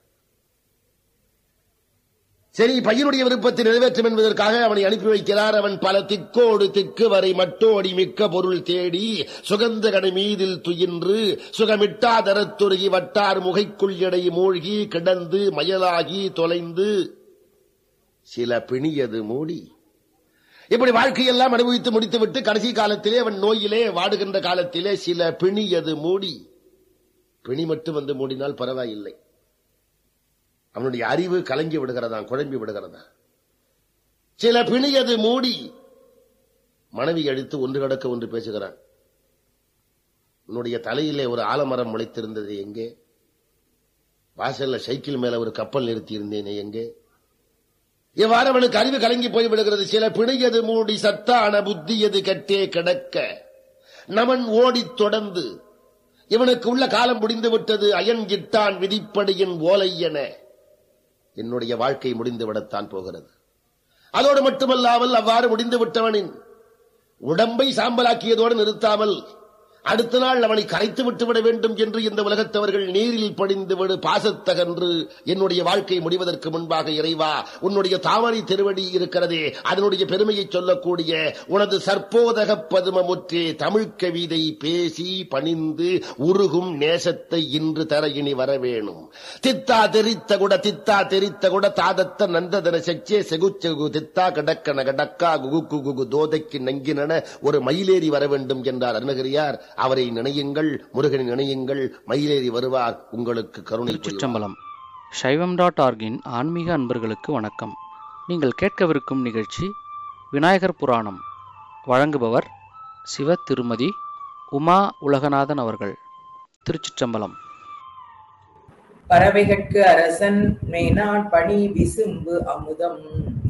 சரி, பையனுடைய விருப்பத்தை நிறைவேற்றும் என்பதற்காக அவனை அனுப்பி வைக்கிறார். அவன் பல திக்கோடு திக்கு வரை மட்டோடி மிக்க பொருள் தேடி சுகந்த கடை மீதில் துயின்று சுகமிட்டா தரத்துருகி வட்டார் முகைக்குள் எடை மூழ்கி கிடந்து மயலாகி தொலைந்து சில பிணியது மூடி. இப்படி வாழ்க்கையெல்லாம் அனுபவித்து முடித்துவிட்டு கடைசி காலத்திலே அவன் நோயிலே வாடுகின்ற காலத்திலே சில பிணியது மூடி. பிணி மட்டும் வந்து மூடினால் பரவாயில்லை, அவனுடைய அறிவு கலங்கி விடுகிறதா, குழம்பி விடுகிறதா. சில பிணியது மூடி. மனைவி அடித்து ஒன்று கடக்க ஒன்று பேசுகிறான். உன்னுடைய தலையிலே ஒரு ஆலமரம் முளைத்திருந்தது எங்கே? வாசல்ல சைக்கிள் மேல ஒரு கப்பல் நிறுத்தி இருந்தேனே எங்கே? இவ்வாறு அவனுக்கு அறிவு கலங்கி போய் விடுகிறது. சில பிணியது மூடி சத்தான புத்தியது கட்டே கிடக்க நமன் ஓடித் தொடர்ந்து. இவனுக்கு உள்ள காலம் முடிந்து விட்டது. அயன் கிட்டான் விதிப்படியின் ஓலை என என்னுடைய வாழ்க்கை முடிந்து விடத்தான் போகிறது. அதோடு மட்டுமல்லாமல் அவ்வாறு முடிந்து விட்டவனின் உடம்பை சாம்பலாக்கியதோடு நிறுத்தாமல் அடுத்த நாள் அவனை கரைத்து விட்டுவிட வேண்டும் என்று இந்த உலகத்தவர்கள் நீரில் படிந்து விடு பாசத்தகன்று என்னுடைய வாழ்க்கை முடிவதற்கு முன்பாக இறைவா உன்னுடைய தாமரை திருவடி இருக்கிறதே அதனுடைய பெருமையை சொல்லக்கூடிய உனது சற்போதக பதுமமுற்றே தமிழ் கவிதை பேசி பணிந்து உருகும் நேசத்தை இன்று தர இனி வரவேணும். தித்தா தெரித்த கூட தித்தா தெரித்த கூட தாதத்த நந்ததன செச்சே செகுச்செகு தித்தா கடக்கன கடக்கா குகு குகு தோதைக்கு நங்கினன ஒரு மயிலேறி வர வேண்டும் என்றார் அருணகிரியார். அவரை நினையுங்கள், முருகனை நினையுங்கள், மயிலேறி வருவார், உங்களுக்கு கருணை. திருச்சிற்றம்பலம். சைவம் டாட் ஆர்கின் ஆன்மீக அன்பர்களுக்கு வணக்கம். நீங்கள் கேட்கவிருக்கும் நிகழ்ச்சி விநாயகர் புராணம். வழங்குபவர் சிவ திருமதி உமா உலகநாதன் அவர்கள். திருச்சிற்றம்பலம். பறவைகட்கு அரசன் மேனான் பணி விசும்பு அமுதம்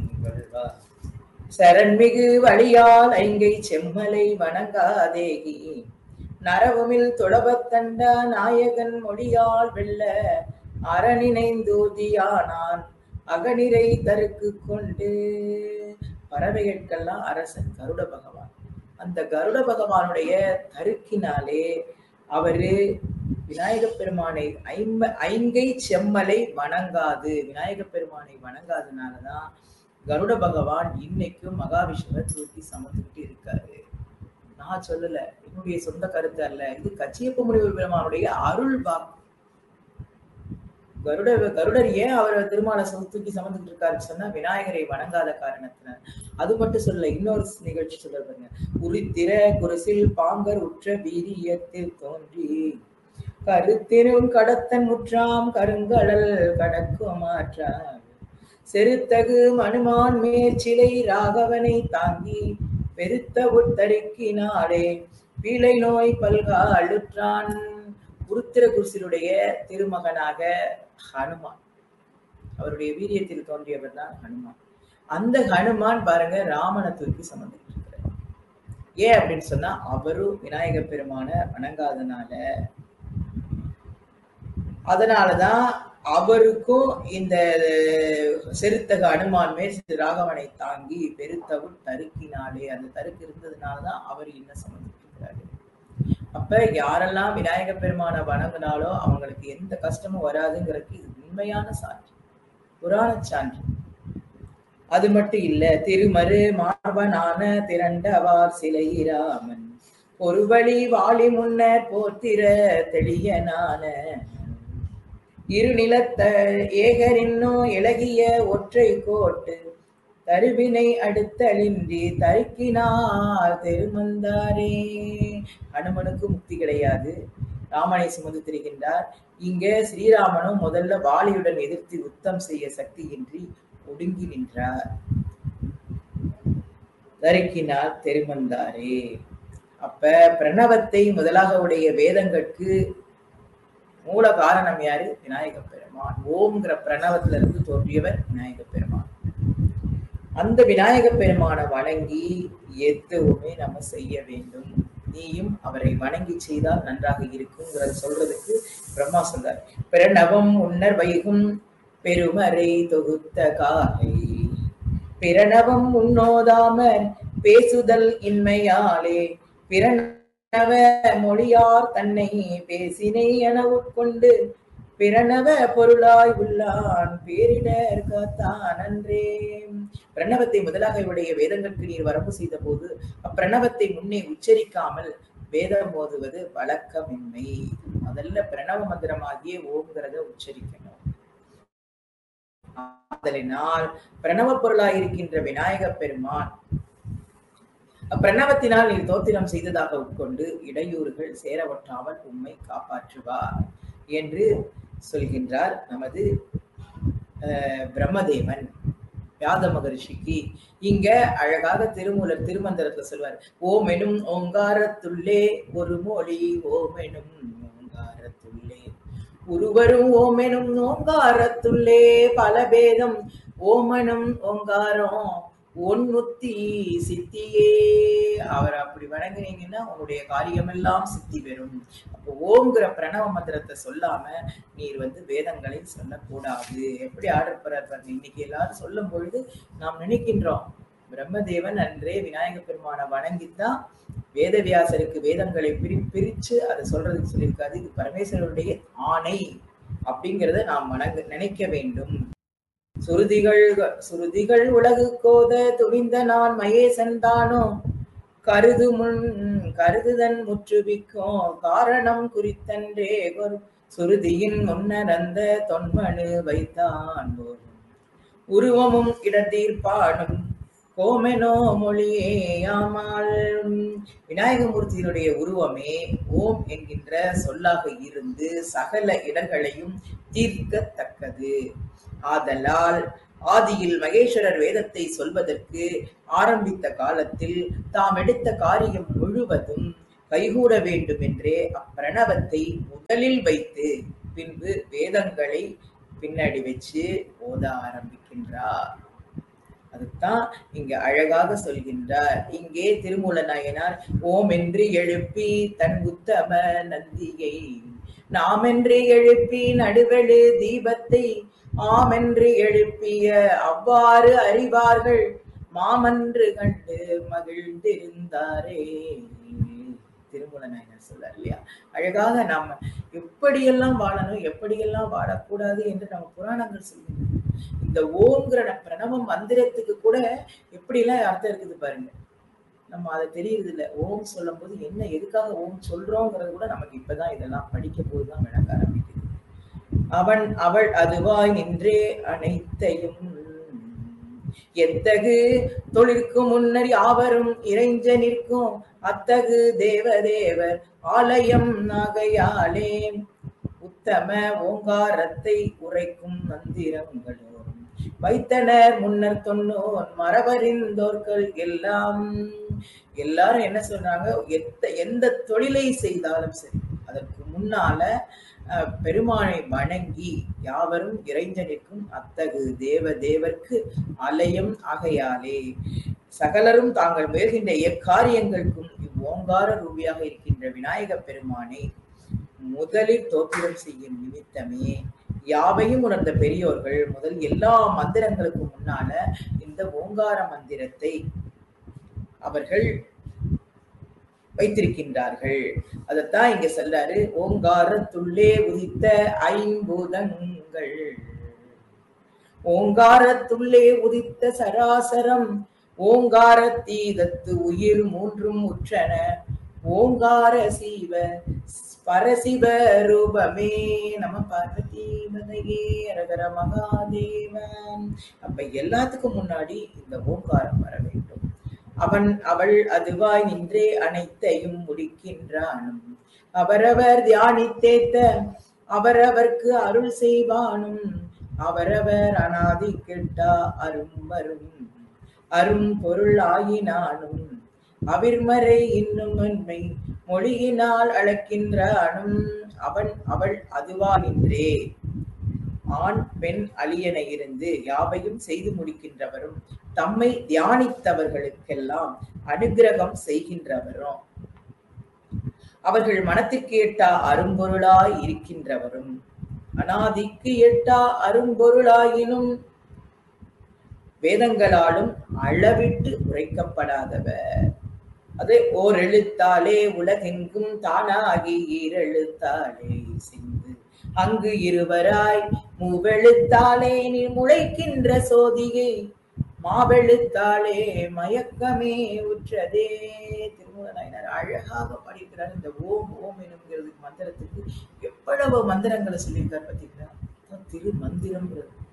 சரண்மிகு வழியால் ஐங்கை செம்மலை வணங்காதேகி நரவுமில் தொடபத்தண்ட நாயகன் மொழியால் வெல்ல அறநினைந்தூதியானான் அகநிறை தருக்கு கொண்டு. பறவைகளுக்கெல்லாம் அரசன் கருட பகவான். அந்த கருட பகவானுடைய தருக்கினாலே அவரு விநாயக பெருமானை ஐம்ப ஐங்கை செம்மலை வணங்காது விநாயக பெருமானை வணங்காதனாலதான் கருட பகவான் இன்னைக்கும் மகாவிஷ்ணுவை தூக்கி சமத்துக்கிட்டு இருக்காரு. நான் சொல்லல, என்னுடைய சொந்த கருத்து அல்ல, இது கச்சியப்ப முனிவர் பெருமானுடைய அருள் வாக்கு. கருட கருடர் ஏன் அவரை திருமாலை தூக்கி சமந்துட்டு இருக்காருன்னு சொன்னா விநாயகரை வணங்காத காரணத்தினார். அது மட்டும் சொல்ல, இன்னொரு நிகழ்ச்சி சொல்ல பாருங்க. உரித்திர குருசில் பாங்கர் உற்ற வீரியத்தில் தோன்றி கருத்திரும் கடத்தன் முற்றாம் கருங்கடல் கடக்கும் மாற்றார் செருத்தகு மனுமான் மேற்சிலை ராகவனை தாங்கி பெருத்த உத்தருக்கினாலே பீலை நோய் பல்கா அழுற்றான். உருத்திர குருசிலுடைய திருமகனாக ஹனுமான், அவருடைய வீரியத்தில் தோன்றியவர் தான் ஹனுமான். அந்த ஹனுமான் பாருங்க ராமனை தூக்கி சமந்துட்டு இருக்கிறார். ஏன் அப்படின்னு சொன்னா அவரும் விநாயக பெருமான வணங்காதனால. அதனாலதான் அவருக்கும் இந்த செருத்தக அனுமான் மேல் ராகவனை தாங்கி பெருத்தவும் தருக்கினாலே, அந்த தருக்கு இருந்ததுனாலதான் அவர் என்ன சமந்துட்டு இருக்கிறாரு. அப்ப யாரெல்லாம் விநாயக பெருமான வணங்கினாலோ அவங்களுக்கு எந்த கஷ்டமும் வராதுங்கிறதுக்கு இது உண்மையான சான்று, புராண சான்று. அது மட்டும் இல்ல, திருமரு மார்பனான திரண்டவார் சிலையிராமன் ஒரு வழி வாழி முன்னர் போத்திர தெளியனான இரு நிலத்த ஏகரின்னோ இலகிய ஒற்றை கோட்டு தருவினை அடுத்தலின்றி தருக்கினார் திருமந்தாரே. ஹனுமனுக்கு முக்தி கிடையாது, ராமனை சுமந்து திரிகின்றார். இங்க ஸ்ரீராமனும் முதல்ல வாலியுடன் எதிர்த்து யுத்தம் செய்ய சக்தியின்றி ஒடுங்கி நின்றார். தருக்கினார் திருமந்தாரே. அப்ப பிரணவத்தை முதலாக உடைய வேதங்களுக்கு மூல காரணம் யாரு? விநாயக பெருமான். ஓம்ங்கிற பிரணவத்துல இருந்து தோன்றியவர் விநாயக பெருமான். அந்த விநாயக பெருமான வணங்கி எதுவுமே நம்ம செய்ய வேண்டும். நீயும் அவரை வணங்கி செய்தால் நன்றாக இருக்குங்கிறத சொல்றதுக்கு பிரம்மா சொல்றார். பிரணவம் உன்னர் வைகும் பெருமறை தொகுத்த காலை பிரணவம் உன்னோதாமர் பேசுதல் இன்மையாலே பிரணவ மொழியார் தன்னை பேசினை என உட்கொண்டு பிரணவ பொருளாய் உள்ளான் பேரிடர் காத்தான் அன்றே. பிரணவத்தை முதலாக உடைய வேதங்களுக்கு நீர் வரம்பு செய்த போது அப்பிரணவத்தை முன்னே உச்சரிக்காமல் வேதம் ஓதுவது வழக்கமின்மை. முதல்ல பிரணவ மந்திரமாகிய ஓம்ங்கிறத உச்சரிக்கணும். அதனால் பிரணவ பொருளாய் இருக்கின்ற விநாயக பெருமான் அப்பிரணவத்தினால் நீர் தோத்திரம் செய்ததாக உட்கொண்டு இடையூறுகள் சேரவற்றாமல் உம்மை காப்பாற்றுவார் என்று சொல்கின்றார் நமது அஹ் பிரம்மதேவன் வியாத மகரிஷிக்கு. இங்க அழகாக திருமூலர் திருமந்திரத்துல சொல்வார். ஓமெனும் ஓங்காரத்துள்ளே ஒரு மொழி ஓமெனும் ஓங்காரத்துள்ளே உருவரும் ஓமெனும் ஓங்காரத்துள்ளே பல பேதம் ஓமனும் ஓங்காரம் ஒன்னுத்தி சித்தியே. அவர் அப்படி வணங்குனீங்கன்னா உங்களுடைய காரியமெல்லாம் சித்தி பெறும். அப்போ ஓம்ங்கிற பிரணவ மந்திரத்தை சொல்லாம நீர் வந்து வேதங்களை சொல்லக்கூடாது. எப்படி ஆர்டர் பண்றாரு இன்னைக்கு எல்லாரும் சொல்லும் பொழுது நாம் நினைக்கின்றோம் பிரம்மதேவன் அன்றே விநாயக பெருமான வணங்கித்தான் வேதவியாசருக்கு வேதங்களை பிரி பிரிச்சு அதை சொல்றதுக்கு சொல்லியிருக்காது. இது பரமேஸ்வரனுடைய ஆணை அப்படிங்கிறத நாம் வணங்க நினைக்க வேண்டும். சுருதிகள் சுருதிகள் உலகு கோத துணிந்த நான் மகேசன் தானோ கருது முன் கருதுதன் முற்றுவிக்கும் காரணம் குறித்தன்றே சுருதியின் முன்னரந்த தொன்மனு வைத்தான் உருவமும் இடத்தீர்ப்பானும் ஓமெனோ மொழியேயாமால். விநாயகமூர்த்தியினுடைய உருவமே ஓம் என்கின்ற சொல்லாக இருந்து சகல இடர்களையும் தீர்க்கத்தக்கது. ஆதலால் ஆதியில் மகேஸ்வரர் வேதத்தை சொல்வதற்கு ஆரம்பித்த காலத்தில் தாம் எடுத்த காரியம் முழுவதும் கைகூட வேண்டும் என்றே அப்பிரணவத்தை முதலில் வைத்து பின்பு வேதங்களை பின்னாடி வச்சு ஓத ஆரம்பிக்கின்றார். அதுதான் இங்க அழகாக சொல்கின்றார். இங்கே திருமூல நாயனார் ஓம் என்று எழுப்பி தன் உத்தம நந்தியை நாம் என்று எழுப்பி நடுவெழு தீபத்தை ஆமென்று எழுப்பிய அவ்வாறு அறிவார்கள் மாமன்று கண்டு மகிழ்ந்திருந்தாரே. திருமூல நாயனார் சொல்றார் இல்லையா, அழகாக நாம எப்படியெல்லாம் வாழணும் எப்படியெல்லாம் வாழக்கூடாது என்று நம்ம புராணங்கள் சொல்லுங்க. இந்த ஓம்ங்கிற பிரணவம் மந்திரத்துக்கு கூட எப்படி எல்லாம் அர்த்தம் இருக்குது பாருங்க. நம்ம அதை தெரியுது இல்ல. ஓம் சொல்லும் போது என்ன எதுக்காக ஓம் சொல்றோங்கிறது கூட நமக்கு இப்பதான் இதெல்லாம் படிக்க போதுதான் விளக்க ஆரம்பிக்குது. அவன் அவள் அதுவாய் நின்றே அனைத்தையும் எத்தகு தொழிற்கு முன்னர் யாவரும் இறைஞ்ச நிற்கும் அத்தகு தேவதேவர் ஆலயம் நகையாலே உத்தம ஓங்காரத்தை உரைக்கும் மந்திரங்களோரும் வைத்தனர் முன்னர் தொன்னோன் மரபறிந்தோர்கள் எல்லாம். எல்லாரும் என்ன சொல்றாங்க, எத்த எந்த தொழிலை செய்தாலும் சரி அதற்கு முன்னால பெருமானை வணங்கி யாவரும் இறைஞ்ச நிற்கும் அத்தகு தேவ தேவர்க்கு ஆலயம் ஆகையாலே சகலரும் தாங்கள் முயல்கின்ற எக்காரியங்களுக்கும் இவ்வோங்கார ரூபியாக இருக்கின்ற விநாயக பெருமானை முதலில் தோத்திரம் செய்யும் நிமித்தமே யாவையும் உணர்ந்த பெரியோர்கள் முதல் எல்லா மந்திரங்களுக்கும் முன்னால இந்த ஓங்கார மந்திரத்தை அவர்கள் வைத்திருக்கின்றார்கள். அதத்தான் இங்க சொல்றாரு, ஓங்காரத்துள்ளே உதித்த ஐம்பூதங்கள் ஓங்காரத்துள்ளே உதித்த சராசரம் ஓங்கார தீதத்து உயிர் மூன்றும் உற்றன ஓங்கார சீவ பரசிவ ரூபமே நம பார்வதி மதையே அரகர மகாதேவன். அப்ப எல்லாத்துக்கும் முன்னாடி இந்த ஓங்காரம் வர வேண்டும். அவன் அவள் அதுவாய் நின்றே அனைத்தையும் முடிக்கின்றானும் அவரவர் தியானித்தேத்த அவரவர்க்கு அருள் செய்வானும் அவரவர் அனாதி கேட்டா அரும் வரும் அரும் பொருள் ஆயினானும் அவிர்மறை இன்னும் உண்மை மொழியினால் அளக்கின்றானும் அவன் அவள் அதுவா நின்றே ஆண் பெண் அலியன இருந்து யாவையும் செய்து முடிக்கின்றவரும் தம்மை தியானித்தவர்களுக்கெல்லாம் அனுகிரகம் செய்கின்றவரும் அவர்கள் மனத்திற்கு எட்டா அரும்பொருளாய் இருக்கின்றவரும் அனாதிக்கு எட்டா அரும்பொருளாயினும் வேதங்களாலும் அளவிட்டு உரைக்கப்படாதவர். அது ஓர் எழுத்தாலே உலகெங்கும் தானாகி ஈரெழுத்தாலே சிந்து அங்கு இருவராய் மூவெழுத்தாலே நீ முளைக்கின்ற சோதியை மாவெழுத்தாலே மயக்கமே உற்றதே. திருமூல நாயனார் அழகாக பாடியிருக்கிறார். இந்த ஓம் ஓம் எனுங்கிறது மந்திரத்துக்கு எவ்வளவு மந்திரங்களை சொல்லியிருக்கார் பார்த்தீங்களா, திரு மந்திரம்.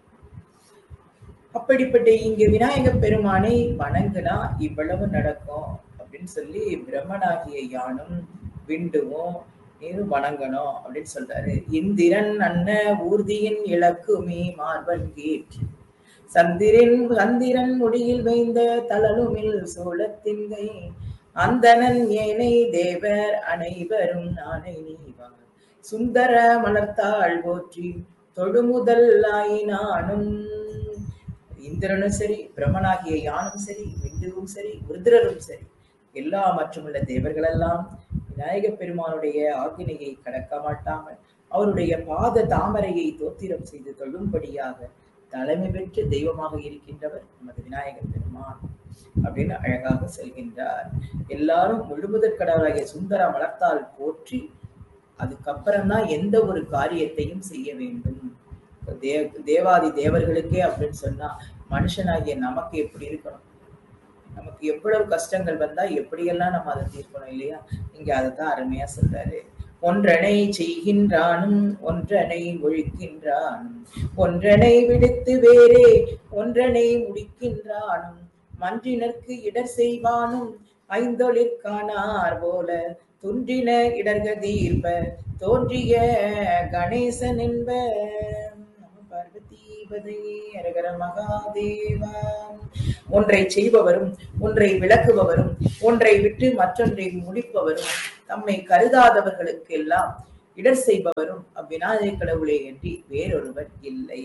அப்படிப்பட்ட இங்க விநாயக பெருமானை வணங்குனா இவ்வளவு நடக்கும் அப்படின்னு சொல்லி பிரம்மனாகிய யானும் விண்டுவும் நீரும் வணங்கணும் அப்படின்னு சொல்றாரு. இந்திரன் அன்ன ஊர்தியின் இலக்குமே மார்பன் கேட் சந்திரன் சந்திரன் முடியில் வைந்த தளலுமில் சோழத்தின்கை அந்தனன் ஏனை தேவர் அனைவரும் நானை நீவார் சுந்தர மலர்த்தாள் போற்றி தொழுமுதல் ஆயினானும். இந்திரனும் சரி பிரம்மனாகிய யானும் சரி விந்துவும் சரி ருத்ரரும் சரி எல்லா மற்றுமுள்ள தேவர்கள் எல்லாம் விநாயக பெருமானுடைய ஆக்கினையை கடக்க மாட்டாமல் அவருடைய பாத தாமரையை தோத்திரம் செய்து தொழும்படியாக தலைமை பெற்று தெய்வமாக இருக்கின்றவர் நமது விநாயக பெருமான் அப்படின்னு அழகாக செல்கின்றார். எல்லாரும் முழுமுதற் கடவுளாகிய சுந்தர மலர்த்தால் போற்றி அதுக்கப்புறம்தான் எந்த ஒரு காரியத்தையும் செய்ய வேண்டும். தே தேவாதி தேவர்களுக்கே அப்படின்னு சொன்னா மனுஷனாகிய நமக்கு எப்படி இருக்கணும், நமக்கு எவ்வளவு கஷ்டங்கள் வந்தா எப்படியெல்லாம் நம்ம அதை தீர்க்கணும் இல்லையா. இங்க அதைத்தான் அருமையா சொல்றாரு. ஒன்றனை செய்கின்றானும் ஒன்றனை ஒழிக்கின்றானும் ஒன்றனை விடுத்து வேறே ஒன்றனை முடிக்கின்றானும் மன்றினர்க்கு இடர் செய்வானும் ஐந்தொழிற்கானார் போல துன்றின இடர்கள் தீர்ப்ப தோன்றிய கணேசன் என்ப. பார்வதிபதையே அரகர மகாதேவா. ஒன்றை செய்பவரும் ஒன்றை விளக்குபவரும் ஒன்றை விட்டு மற்றொன்றை முடிப்பவரும் தம்மை கருதாதவர்களுக்கு எல்லாம் இடர் செய்பவரும் அவ்விநாயக கடவுளே என்று வேறொருவர் இல்லை.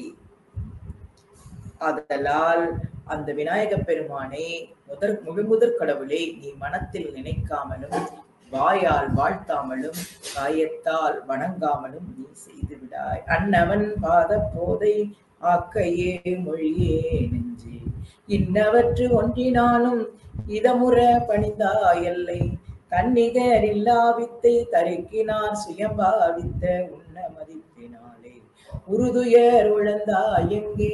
ஆதலால் அந்த விநாயக பெருமானை முதற் முழு முதற் கடவுளை நீ மனத்தில் நினைக்காமலும் வாயால் வாழ்த்தாமலும் காயத்தால் வணங்காமலும் நீ செய்து விடாய். அன்னவன் பாத போதை ஆக்கையே மொழியே நெஞ்சே இன்னவற்று ஒன்றினாலும் இதமுற பணிந்தாயல்லை தன்னிகர் இல்லாவித்தை தருக்கினார் சுயம்பாவித்த உன்ன மதிப்பினாலே உருதுயர் உழந்தாயெங்கே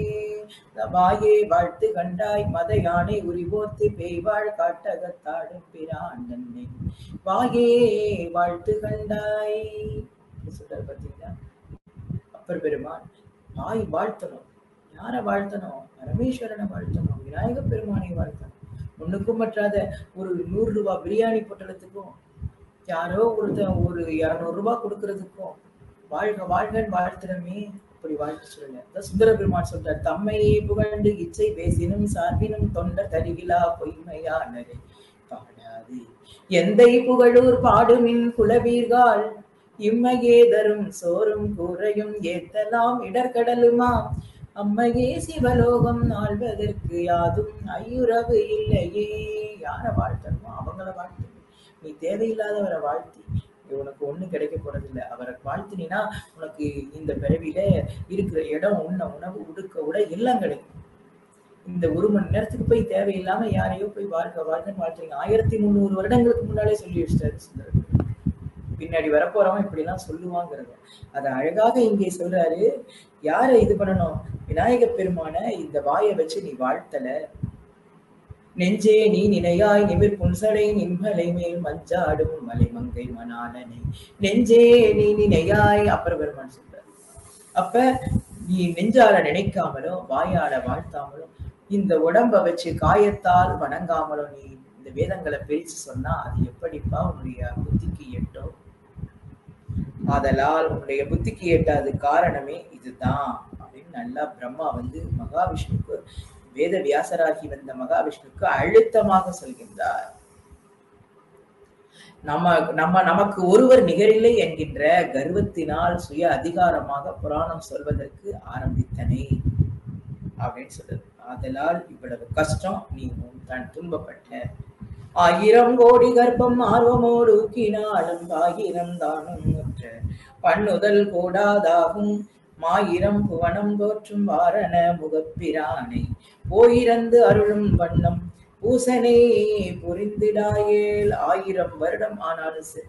வாயே வாழ்த்து கண்டாய் மத யானை உரிபோர்த்து பேய்வாழ் காட்டகத்தாடும் பிரான் தன்னை வாயே வாழ்த்து கண்டாய் சொல்றாரு. பார்த்தீங்களா அப்பர் பெருமான் வாய் வாழ்த்தணும். யார வாழ்த்தணும்? பரமேஸ்வரனை வாழ்த்தணும், விநாயக பெருமானை வாழ்த்தணும். ஒண்ணுக்கும் பற்றாத ஒரு நூறு ரூபாய் பிரியாணி பொட்டலத்துக்கும் யாரோ ஒருத்தன் ஒரு இருநூறு ரூபாய் கொடுக்கறதுக்கும் வாழ்க வாழ்கன் வாழ்த்துறமே அப்படி வாழ்த்து சொல்லல. சுந்தர பெருமான் சொல்றார், தம்மையே புகழ்ந்து இச்சை பேசினும் சார்பினும் தொண்ட தருகிலா பொய்மையானரே பாடாது எந்தை புகழூர் பாடுமின் குலவீர்கள் இம்மையே தரும் சோறும் கூரையும் ஏத்தலாம் இடர்கடலுமா அம்மையே சிவலோகம் ஆள்வதற்கு யாதும் ஐயுறவு இல்லையே. யார வாழ்த்தணுமோ அவங்கள வாழ்த்து. நீ தேவையில்லாதவரை வாழ்த்தி உனக்கு ஒண்ணு கிடைக்க போறதில்லை. அவரை வாழ்த்தினா உனக்கு இந்த பிறவில இருக்கிற இடம், உண்ண உணவு, உடுக்க உட எல்லாம் கிடைக்கும். இந்த ஒரு மணி நேரத்துக்கு போய் தேவையில்லாம யாரையோ போய் வாழ்க வாழ்கன்னு வாழ்த்துறீங்க. ஆயிரத்தி முந்நூறு வருடங்களுக்கு முன்னாலே சொல்லி வச்சிட்டாரு சுந்தரர். பின்னாடி வரப்போறவன் இப்படி எல்லாம் சொல்லுவாங்கிறத அதை அழகாக இங்கே சொல்றாரு. யார இது பண்ணணும்? விநாயக பெருமான இந்த வாயை வச்சு நீ வாழ்த்தல. நெஞ்சே நீ நினையாய் நிமிர் புன்சடை நின்மலை மேல் மஞ்சாடும் மலை மங்கை மணாலனை நெஞ்சே நீ நினையாய் அப்பர் பெருமான் சொல்றாரு. அப்ப நீ நெஞ்சால நினைக்காமலும் வாயால வாழ்த்தாமலும் இந்த உடம்ப வச்சு காயத்தால் வணங்காமலும் நீ இந்த வேதங்களை பிரிச்சு சொன்னா அது எப்படிப்பா உன்னுடைய புத்திக்கு எட்டும்? ஆதலால் உன்னுடைய புத்திக்கு எட்டாது காரணமே இதுதான் அப்படின்னு நல்லா பிரம்மா வந்து மகாவிஷ்ணுக்கு, வேத வியாசராகி வந்த மகாவிஷ்ணுக்கு அழுத்தமாக சொல்கின்றார். நம்ம நம்ம நமக்கு ஒருவர் நிகரில்லை என்கின்ற கர்வத்தினால் சுய அதிகாரமாக புராணம் சொல்வதற்கு ஆரம்பித்தனை அப்படின்னு சொல்றது. ஆதலால் இவ்வளவு கஷ்டம் நீ தான் துன்பப்பட்ட. ஆயிரம் கோடி கர்ப்பம் ஆர்வமோடு ஊக்கினாலும் ஆயிரம் தானும் முற்ற பண்ணுதல் கூடாதாகும் மாயிரம் புவனம் தோற்றும் வாரண முகப்பிரானை போயிரந்து அருளும் வண்ணம் பூசனை புரிந்திடாயேல். ஆயிரம் வருடம் ஆனாலும் சரி.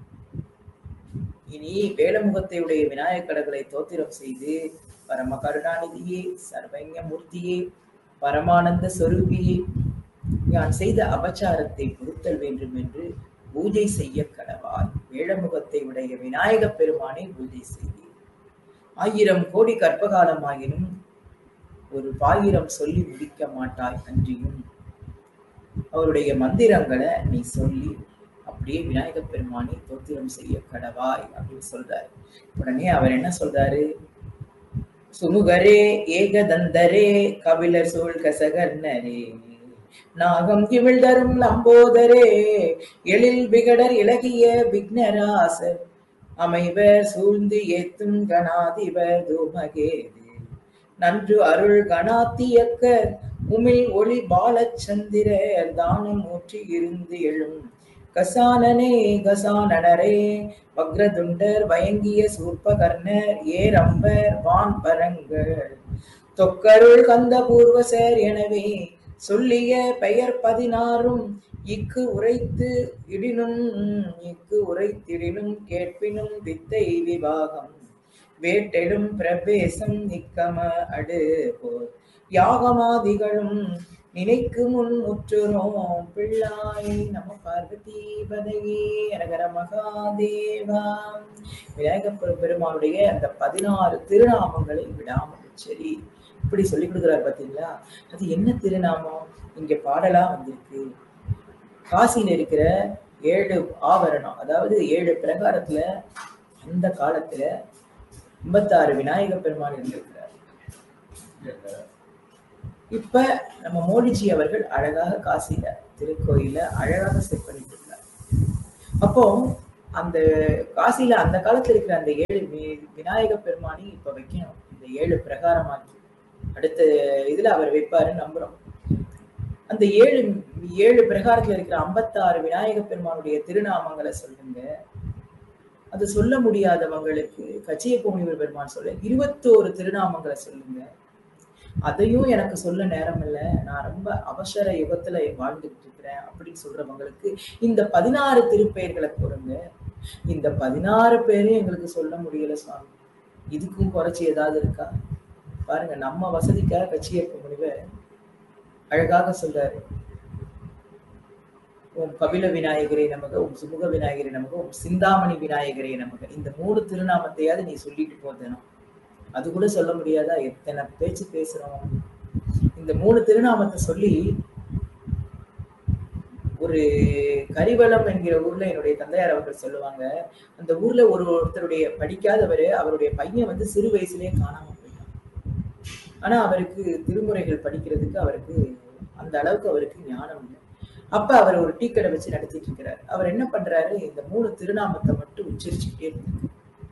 இனி வேலமுகத்தை உடைய விநாயகக் கடவுளை தோத்திரம் செய்து பரம கருணாநிதியே, சர்வஞ மூர்த்தியே, பரமானந்த சொரூபியே, நான் செய்த அபச்சாரத்தை பொறுத்தல் வேண்டும் என்று பூஜை செய்ய கடவாய். வேலமுகத்தை உடைய விநாயக பெருமானை பூஜை செய்தேன். ஆயிரம் கோடி கற்பகாலமாயினும் ஒரு பாயிரம் சொல்லி முடிக்க மாட்டாய். அன்றியும் அவருடைய மந்திரங்களை நீ சொல்லி அப்படியே விநாயக பெருமானை தோத்திரம் செய்ய கடவாய் அப்படின்னு சொல்றாரு. உடனே அவர் என்ன சொல்றாரு? சுமுகரே ஏகதந்தரே கபிலர் சூழ் கசகர்ணரே நாகம் கிமிழ் தரும் லம்போதரே எழில் விகடர் இலகிய விக்னராசர் அமைவர் சூழ்ந்து ஏத்தும் கணாதிபர் தூமகேது நன்று அருள் கணாத்தியக்கர் உமிழ் ஒளி பாலச்சந்திரர் தானம் ஊற்றி இருந்து எழும் கசானனே கசானனரே வக்ரதுண்டர் வயங்கிய சூர்பகர்ணர் ஏரம்பர் வான் பரங்கள் தொக்கருள் கந்த பூர்வசர் எனவே சொல்லிய பெயர் பதினாறும் இக்கு உரைத்து இடினும் இக்கு உரைத்திடினும் கேட்பினும் வித்தை விவாகம் வேட்டெடும் பிரவேசம் நிக்கம அடு போர் யாகமாதிகளும் நினைக்கு முன் முற்றுறோம் பிள்ளாய். நம பார்வதி பதையே அரகர மகாதேவா. விநாயக பெருமானுடைய அந்த பதினாறு திருநாமங்களை விடாமல் சரி இப்படி சொல்லி கொடுக்குறாரு பாத்தீங்களா? அது என்ன திருநாமம் இங்க பாடலா வந்திருக்கு. காசியில இருக்கிற ஏழு ஆவரணம், அதாவது ஏழு பிரகாரத்துல அந்த காலத்துல ஐம்பத்தாறு விநாயக பெருமான் இருந்திருக்கிறார். இப்ப நம்ம மோடிஜி அவர்கள் அழகாக காசியில திருக்கோயில அழகாக செட் பண்ணிட்டு இருக்கார். அப்போ அந்த காசியில அந்த காலத்துல இருக்கிற அந்த ஏழு விநாயக பெருமானி இப்ப வைக்கணும், இந்த ஏழு பிரகாரமாக்கி அடுத்த இதுல அவர் வைப்பாருன்னு நம்புறோம். அந்த ஏழு ஏழு பிரகாரத்துல இருக்கிற ஐம்பத்தாறு விநாயக பெருமானுடைய திருநாமங்களை சொல்லுங்க. அது சொல்ல முடியாதவங்களுக்கு கச்சியப்ப முனிவர் பெருமான் சொல்ல இருபத்தோரு திருநாமங்களை சொல்லுங்க. அதையும் எனக்கு சொல்ல நேரம் இல்லை, நான் ரொம்ப அவசர யுகத்துல வாழ்ந்துட்டு இருக்கிறேன் அப்படின்னு சொல்றவங்களுக்கு இந்த பதினாறு திருப்பெயர்களை கொடுங்க. இந்த பதினாறு பேரையும் எங்களுக்கு சொல்ல முடியல சுவாமி, இதுக்கும் குறைச்சி ஏதாவது இருக்கா பாருங்க. நம்ம வசதிக்காக கச்சியப்ப முனிவர் அழகாக சொல்றாரு, ஓம் கபில விநாயகரே நமக, ஓம் சுமுக விநாயகரே நமக, ஓம் சிந்தாமணி விநாயகரே நமக. இந்த மூணு திருநாமத்தையாவது நீ சொல்லிட்டு போதணும். அது கூட சொல்ல முடியாதா? எத்தனை பேச்சு பேசுறோம். இந்த மூணு திருநாமத்தை சொல்லி ஒரு கரிவலம் என்கிற ஊர்ல என்னுடைய தந்தையார் அவர்கள் சொல்லுவாங்க, அந்த ஊர்ல ஒரு ஒருத்தருடைய படிக்காதவரு அவருடைய பையன் வந்து சிறு வயசுலயே காணாம போயிட்டான். ஆனா அவருக்கு திருமுறைகள் படிக்கிறதுக்கு அவருக்கு அந்த அளவுக்கு அவருக்கு ஞானம் இல்லை. அப்ப அவர் ஒரு டீ கடை வச்சு நடத்திட்டு இருக்கிறார். அவர் என்ன பண்றாரு, இந்த மூணு திருநாமத்தை மட்டும் உச்சரிச்சுக்கிட்டே இருந்தாரு.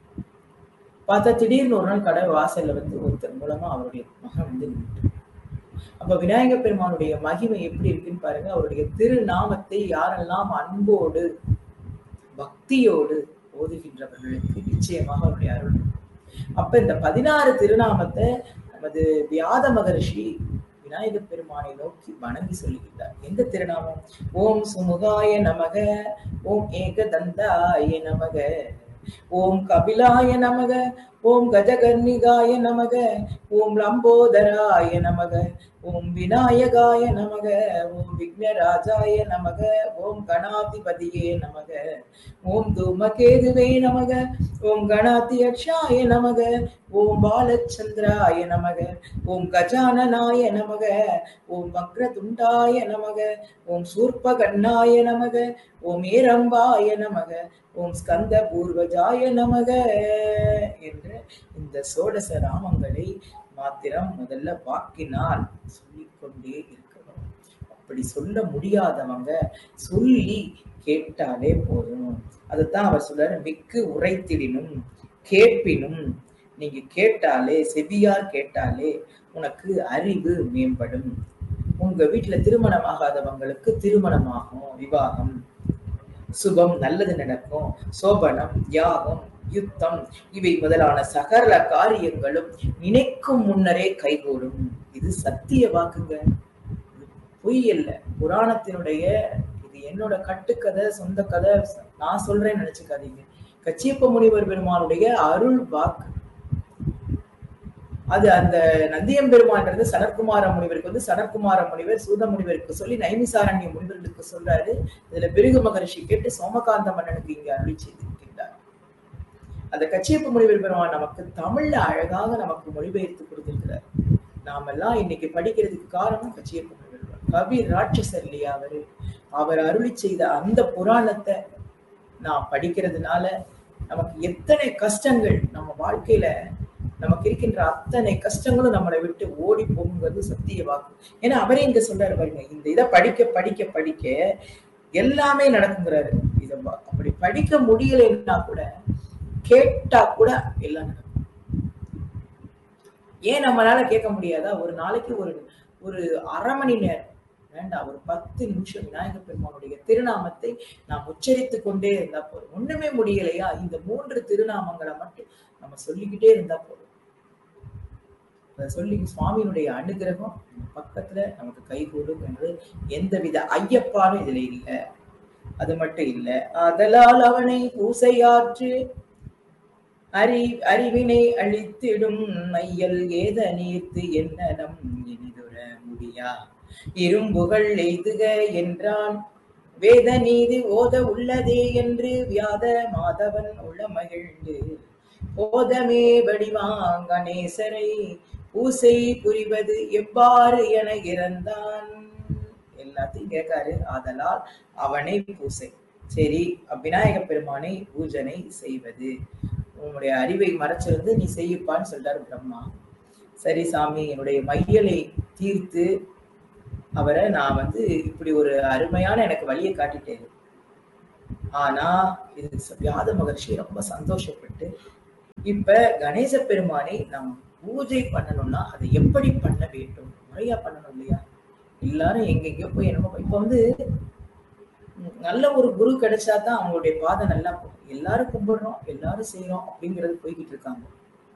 பார்த்தா திடீர்னு ஒரு நாள் கடை வாசல்ல வந்து ஒருத்தர் மூலமா அவருடைய மகன் வந்து நின்றுட்டு. அப்ப விநாயக பெருமானுடைய மகிமை எப்படி இருக்குன்னு பாருங்க. அவருடைய திருநாமத்தை யாரெல்லாம் அன்போடு பக்தியோடு ஓதுகின்றவர்களுக்கு நிச்சயமாக அவருடைய அருள். அப்ப இந்த பதினாறு திருநாமத்தை நமது வியாத மகரிஷி விநாயக பெருமானை நோக்கி வணங்கி சொல்லுகின்றார். எந்த திருநாமம்? ஓம் சுமுகாய நமக, ஓம் ஏகதந்தாய நமக, ஓம் கபிலாய நமக, ஓம் கஜகர்ணிகாய நமக, ஓம் லம்போதராய நமக, ஓம் விநாயகாய நமக, ஓம் விக்னராஜாய நமக, ஓம் கணாதிபதியே நமக, ஓம் தூமகேதுவே நமக, ஓம் கணாத்தியக்ஷாய நமக, ஓம் பாலச்சந்திராய நமக, ஓம் கஜானனாய நமக, ஓம் வக்ரதுண்டாய நமக, ஓம் சூர்பகண்ணாய நமக, ஓம் ஏரம்பாய நமக, ஓம் ஸ்கந்த பூர்வஜாய நமக என்ற இந்த சோடச ராமங்களை மாத்திரம் முதல்ல வாக்கினால் சொல்லிக்கொண்டே இருக்கணும். அப்படி சொல்ல முடியாதவங்க சொல்லி கேட்டாலே போதும். அதுதான் அவர் சொல்றாரு, மிக்கு உரைத்திடினும் கேட்பினும். நீங்க கேட்டாலே, செவியார் கேட்டாலே உனக்கு அறிவு மேம்படும். உங்க வீட்டுல திருமணம் ஆகாதவங்களுக்கு திருமணமாகும், விவாகம் சுபம் நல்லது நடக்கும், சோபனம் யாகம் யுத்தம் இவை முதலான சகல காரியங்களும் நினைக்கும் முன்னரே கைகூடும். இது சத்திய வாக்குங்க, பொய் இல்ல. புராணத்தினுடைய இது என்னோட கட்டுக்கதை, சொந்த கதை, நான் சொல்றேன்னு நினைச்சுக்காதீங்க. கச்சியப்ப முனிவர் பெருமானுடைய அருள் வாக்கு. அது அந்த நந்தியம் பெருமான்றது சனற்குமார முனிவருக்கு வந்து சனற்குமார முனிவர் சூத முனிவருக்கு சொல்லி நைமிசாரண்ய முனிவர்களுக்கு சொல்றாரு. இதுல பிருகு மகரிஷி கேட்டு சோமகாந்த மன்னனுக்கு இங்க அருளி செய்திருக்கின்றார். அந்த கச்சியப்ப முனிவர் பெருமான் நமக்கு தமிழ்ல அழகாக நமக்கு மொழிபெயர்த்து கொடுத்திருக்கிறார். நாம எல்லாம் இன்னைக்கு படிக்கிறதுக்கு காரணம் கச்சியப்ப முனிவர். கவி ராட்சசர் இல்லையா அவரு? அவர் அருளி செய்த அந்த புராணத்தை நாம் படிக்கிறதுனால நமக்கு எத்தனை கஷ்டங்கள் நம்ம வாழ்க்கையில நமக்கு இருக்கின்ற அத்தனை கஷ்டங்களும் நம்மளை விட்டு ஓடி போகுங்கிறது சத்திய வாக்கு. ஏன்னா அவரே இங்க சொல்றாரு பாருங்க, இந்த இதை படிக்க படிக்க படிக்க எல்லாமே நடக்குங்கிறாரு. இத அப்படி படிக்க முடியலைன்னா கூட கேட்டா கூட எல்லாம் நடக்கும். ஏன் நம்மளால கேட்க முடியாதா? ஒரு நாளைக்கு ஒரு ஒரு அரை மணி நேரம் வேண்டாம், ஒரு பத்து நிமிஷம் விநாயக பெருமானுடைய திருநாமத்தை நாம் உச்சரித்து கொண்டே இருந்தா போதும். ஒண்ணுமே முடியலையா, இந்த மூன்று திருநாமங்களை மட்டும் நம்ம சொல்லிக்கிட்டே இருந்தா போதும். அதை சொல்லி சுவாமியினுடைய அனுகிரகம் பக்கத்துல நமக்கு கைகூடும் என்று எந்தவித ஐயப்பாடும் இதுல இல்லை. அது மட்டும் இல்ல, அதலால் அவனை பூசையாற்று அறி அறிவினை அழித்திடும் மையல் ஏத நீர்த்து என்னனம் இனிதுர முடியா இரும்புகள் எய்துக என்றான் வேத நீதி ஓத உள்ளதே என்று வியாத மாதவன் உள்ள மகிழ்ந்து போதமே வடிவாங் கணேசரை பூசை புரிவது எவ்வாறு என இறந்தான். எல்லாத்தையும் கேட்காரு. ஆதலால் அவனை பூசை. சரி, விநாயக பெருமானை பூஜனை செய்வது உன்னுடைய அறிவை மறைச்சிருந்து நீ செய்யப்பான்னு சொல்றாரு பிரம்மா. சரி சாமி, என்னுடைய மையலை தீர்த்து அவரை நான் வந்து இப்படி ஒரு அருமையான எனக்கு வழியை காட்டிட்டேன். ஆனா இது வியாத மகர்ஷி ரொம்ப சந்தோஷப்பட்டு, இப்ப கணேச பெருமானை நாம் பூஜை பண்ணணும்னா அதை எப்படி பண்ண வேண்டும், முறையா பண்ணணும் இல்லையா? எல்லாரும் எங்கெங்கயோ போய் என்னமோ இப்ப வந்து நல்ல ஒரு குரு கிடைச்சாதான் அவங்களுடைய பாதை நல்லா போகும். எல்லாரும் கும்பிடுறோம், எல்லாரும் செய்யறோம் அப்படிங்கிறது போய்கிட்டு இருக்காங்க.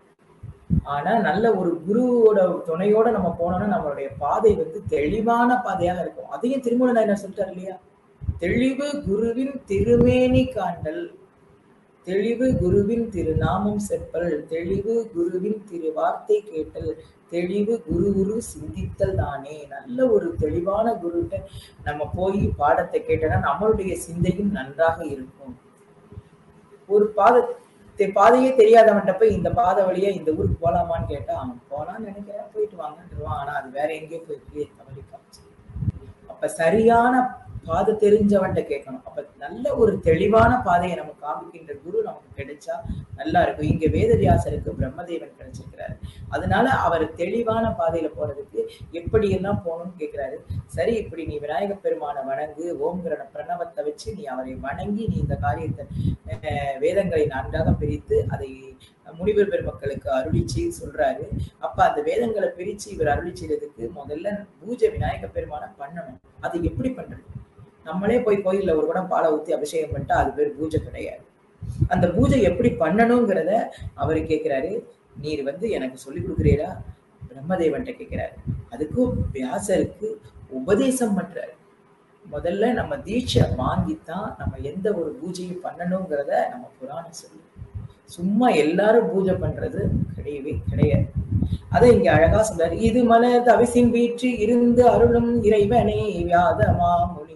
ஆனா நல்ல ஒரு குருவோட துணையோட நம்ம போனோம்னா நம்மளுடைய பாதை வந்து தெளிவான பாதையாக இருக்கும். அதையும் திருமூலர் என்ன சொல்லிட்டாரு இல்லையா? தெளிவு குருவின் திருமேனி காண்டல், தெளிவு குருவின் திருநாமம் செப்பல், தெளிவு குருவின் திரு வார்த்தை கேட்டல், தெளிவு குரு குரு சிந்தித்தல் தானே. நல்ல ஒரு தெளிவான குருட்ட நம்ம போய் பாடத்தை கேட்டோம்னா நம்மளுடைய சிந்தையும் நன்றாக இருக்கும். ஒரு பாதத்தை பாதையே தெரியாதவன்ட்ட போய் இந்த பாதை வழியா இந்த ஊருக்கு போலாமான்னு கேட்டா அவன் போலான்னு நினைக்கிறேன், போயிட்டு வாங்கன்றுவான். ஆனா அது வேற எங்கேயோ போய் தவறி காமிச்சு. அப்ப சரியான பாதை தெரிஞ்சவன்ட்ட கேட்கணும். அப்ப நல்ல ஒரு தெளிவான பாதையை நமக்கு காமிக்கின்ற குரு நமக்கு கிடைச்சா நல்லா இருக்கும். இங்க வேதவியாசருக்கு பிரம்மதேவன் கிடைச்சிருக்கிறாரு. அதனால அவர் தெளிவான பாதையில போறதுக்கு எப்படி எல்லாம் போகணும்னு கேட்கிறாரு. சரி, இப்படி நீ விநாயக பெருமான வணங்கு, ஓம்கிரண பிரணவத்தை வச்சு நீ அவரை வணங்கி நீ இந்த காரியத்தை வேதங்களை நன்றாக பிரித்து அதை முனிவர் பெருமக்களுக்கு அருளி செய்து சொல்றாரு. அப்ப அந்த வேதங்களை பிரிச்சு இவர் அருளி செய்யறதுக்கு முதல்ல பூஜை விநாயக பெருமான பண்ணணும். அது எப்படி பண்றது? நம்மளே போய் கோயில்ல ஒரு குடம் பாலை ஊத்தி அபிஷேகம் பண்ணிட்டா அது பேர் பூஜை கிடையாது. அந்த பூஜை எப்படி பண்ணணுங்கிறத அவரு கேட்கிறாரு. நீர் வந்து எனக்கு சொல்லி கொடுக்குறீரா? பிரம்மதேவன்ட்ட கேட்கிறாரு. அதுக்கும் வியாசருக்கு உபதேசம் பண்றாரு. முதல்ல நம்ம தீட்சை வாங்கித்தான் நம்ம எந்த ஒரு பூஜையும் பண்ணணுங்கிறத நம்ம புராணம் சொல்லு. சும்மா எல்லாரும் பூஜை பண்றது கிடையவே கிடையாது. அதை இங்க அழகா சொல்றாரு. இது மன தவிசின் வீற்று இருந்து அருளும் இறைவனே வியாதமா முனிமுன்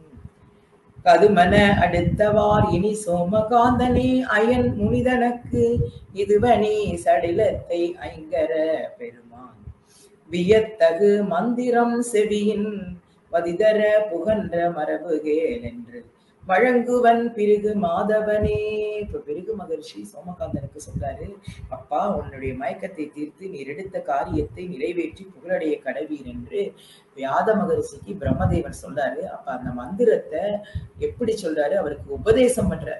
கதுமன அடுத்தவார் இனி சோமகாந்தனே அயன் முனிதனக்கு இதுவனே சடிலத்தை ஐங்கர பெருமான் வியத்தகு மந்திரம் செவியின் வதிதர புகன்ற மரபுகேல் என்று வழங்குவன் பிருகு மாதவனே. இப்ப பிருகு மகர்ஷி சோமகாந்தனுக்கு சொல்றாரு, அப்பா உன்னுடைய மயக்கத்தை தீர்த்து நீர் எடுத்த காரியத்தை நிறைவேற்றி புகழடைய கடவீர் என்று வியாத மகர்ஷிக்கு பிரம்மதேவன் சொல்றாரு. அப்ப அந்த மந்திரத்தை எப்படி சொல்றாரு? அவருக்கு உபதேசம் பண்றாரு.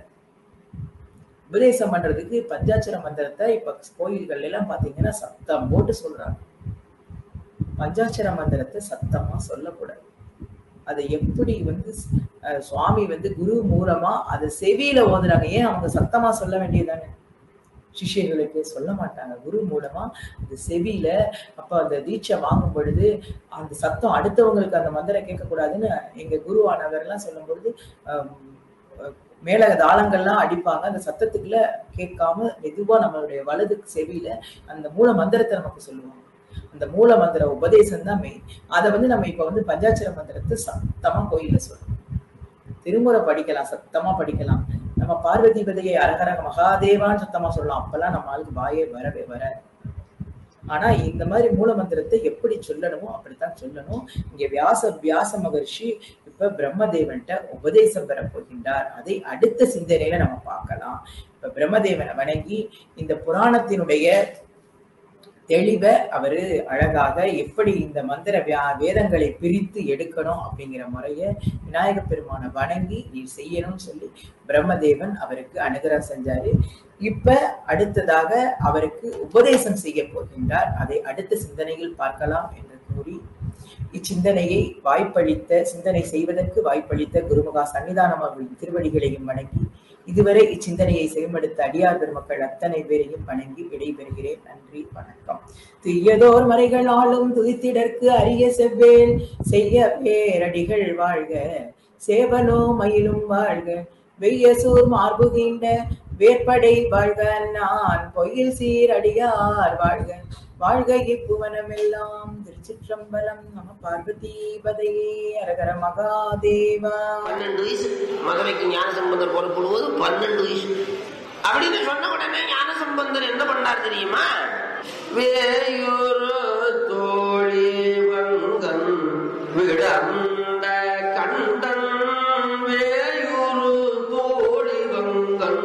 உபதேசம் பண்றதுக்கு பஞ்சாட்சர மந்திரத்தை இப்ப கோயில்கள் எல்லாம் பாத்தீங்கன்னா சத்தம் போட்டு சொல்றாங்க. பஞ்சாட்சர மந்திரத்தை சத்தமா சொல்லக்கூடாது. அதை எப்படி வந்து சுவாமி வந்து குரு மூலமா அதை செவியில ஓதுறாங்க. ஏன் அவங்க சத்தமா சொல்ல வேண்டியதானே? சிஷ்யர்களுக்கு சொல்ல மாட்டாங்க. குரு மூலமா அந்த செவியில அப்ப அந்த தீட்சை வாங்கும் பொழுது அந்த சத்தம் அடுத்தவங்களுக்கு அந்த மந்திரம் கேட்கக்கூடாதுன்னு எங்க குருவானவர் எல்லாம் சொல்லும் பொழுது அஹ் மேல தாளங்கள்லாம் அடிப்பாங்க. அந்த சத்தத்துக்குள்ள கேட்காம மெதுவா நம்மளுடைய வலது செவியில அந்த மூல மந்திரத்தை நமக்கு சொல்லுவாங்க. அந்த மூல மந்திர உபதேசம் தான் மெயின். அதை வந்து நம்ம இப்ப வந்து பஞ்சாட்சர மந்திரத்தை சத்தமா கோயில்ல சொல்லணும். திருமுறை படிக்கலாம், சத்தமா படிக்கலாம். நம்ம பார்வதி பதையை அரகர மகாதேவான்னு சத்தமா சொல்லலாம். அப்பெல்லாம் நம்ம ஆளுக்கு வாயே வரவே வர. ஆனா இந்த மாதிரி மூல மந்திரத்தை எப்படி சொல்லணுமோ அப்படித்தான் சொல்லணும். இங்க வியாச வியாச மகர்ஷி இப்ப பிரம்மதேவன்ட்ட உபதேசம் பெற போகின்றார். அதை அடுத்த சிந்தனையில நம்ம பார்க்கலாம். இப்ப பிரம்மதேவனை வணங்கி இந்த புராணத்தினுடைய தெளிவை அவரு அழகாக எப்படி இந்த மந்திர வேதங்களை பிரித்து எடுக்கணும் அப்படிங்கிற முறைய விநாயக பெருமான வணங்கி நீ செய்யணும்னு சொல்லி பிரம்மதேவன் அவருக்கு அனுகிரகம் செஞ்சாரு. இப்ப அடுத்ததாக அவருக்கு உபதேசம் செய்ய போகின்றார். அதை அடுத்த சிந்தனையில் பார்க்கலாம் என்று கூறி இச்சிந்தனையை வாய்ப்பளித்த சிந்தனை செய்வதற்கு வாய்ப்பளித்த குருமகா சன்னிதானம் அவர்களின் திருவடிகளையும் வணங்கி இதுவரை இச்சிந்தனையை செயல்படுத்த அடியார் பெருமக்கள் அத்தனை பேரையும் வணங்கி விடைபெறுகிறேன். நன்றி, வணக்கம். துய்யதோர் மறைகளாலும் துதித்திடற்கு அரிய செவ்வேல் செய்ய பேரடிகள் வாழ்க, சேவனோ மயிலும் வாழ்க, வெய்யசூர் மார்புகின்ற வேற்படை வாழ்க, நான் பொய்யில் சீரடியார் வாழ்க, வாழ்க இப்புவனமெல்லாம். திருச்சிற்றம்பலம். நம பார்வதி பதையே அரகர மகாதேவா. பன்னெண்டு வயசு மதுரைக்கு ஞான சம்பந்தர் புறப்படுவது பன்னெண்டு வயசு அப்படின்னு சொன்ன உடனே ஞான சம்பந்தர் என்ன பண்ணார் தெரியுமா? வேயுறு தோழி வங்கன் விடந்த கண்டன் வேயுறு தோழி வங்கன்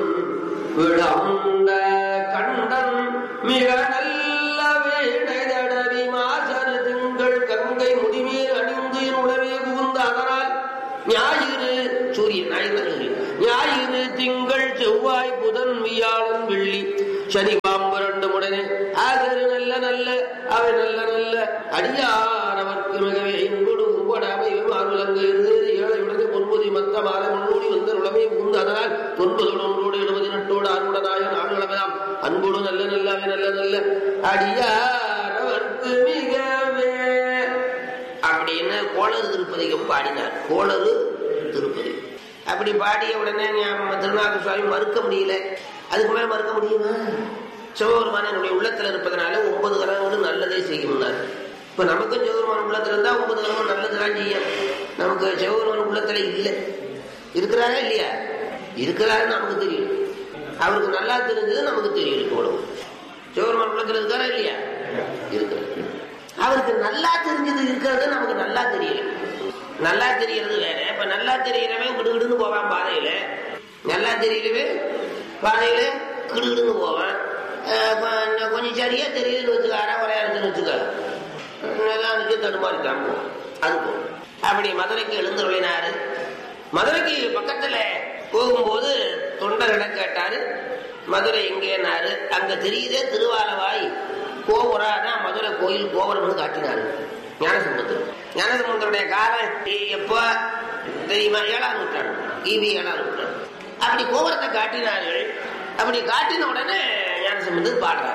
விடந்த கண்டன் மிக நல்ல வேடை தடவி மாசரு திங்கள் கங்கை முடிமேல் அணிந்து என் உளவே புகுந்த அதனால் ஞாயிறு சூரியன் ஞாயிறு ஞாயிறு திங்கள் செவ்வாய் புதன் வியாழன் வெள்ளி சனி பாம்பு ரெண்டு உடனே ஆகரு நல்ல நல்ல அவை நல்ல நல்ல அடியானவர்க்கு மிகவே இன்போடு உம்படாமை மாறுலங்கு இருந்து ஏழை உடனே பொன்பதி மத்த மாலை முன்னோடி வந்த உடமே உண்டு அதனால் தொன்பதோடு ஒன்றோடு எழுபது நட்டோடு அன்புடனாய நாடுகளமெல்லாம் அன்போடு நல்ல நல்ல அவை நல்ல நல்ல அடியானவர்க்கு மிகவே அப்படின்னு கோளறு திருப்பதிகம் பாடினார். கோளறு திருப்பதி அப்படி பாடிய உடனே திருநாக சுவாமி மறுக்க முடியல. அதுக்கு மேல மறுக்க முடியுமா? சிவபெருமான் என்னுடைய உள்ளத்துல இருப்பதனால ஒன்பது கிரகங்களும் நல்லதே செய்யும்னார். இப்ப நமக்கும் சிவபெருமான் உள்ளத்துல இருந்தா ஒன்பது கிரகம் நல்லதுதான் செய்யும். நமக்கு சிவபெருமான் உள்ளத்துல இல்லை. இருக்கிறாரா இல்லையா? இருக்கிறாருன்னு நமக்கு தெரியும். அவருக்கு நல்லா தெரிஞ்சது நமக்கு தெரியும். போடும் சிவபெருமான் உள்ளத்துல இருக்காரா இல்லையா? இருக்கிறார். அவருக்கு நல்லா தெரிஞ்சது இருக்கிறது நமக்கு நல்லா தெரியல. நல்லா தெரியறது வேற. இப்ப நல்லா தெரியறவன் கிடுகிடுன்னு போவான் பாதையில. நல்லா தெரியலவே பாதையில கிடுகிடுன்னு போவான். கொஞ்சம் சரியா தெரியலன்னு வச்சுக்க, அரை வரையாருன்னு வச்சுக்க, தடுமாறிட்டான் போவான். அது போகும். அப்படி மதுரைக்கு எழுந்துள்ளினாரு. மதுரைக்கு பக்கத்துல போகும்போது தொண்டர்களை கேட்டாரு, மதுரை எங்கேனாரு. அங்க தெரியுதே திருவாலவாய் கோபுரம், மதுரை கோயில் கோபுரம் காட்டினாரு ஞானசம்பந்தர். ஞானசம்பந்தருடைய காலம் எப்ப தெரியுமா? ஏழாம் நூற்றாண்டு, கிபி ஏழாம் நூற்றாண்டு. அப்படி கோபுரத்தை காட்டினார்கள். அப்படி காட்டின உடனே ஞானசம்பந்தர் பாடுறார்.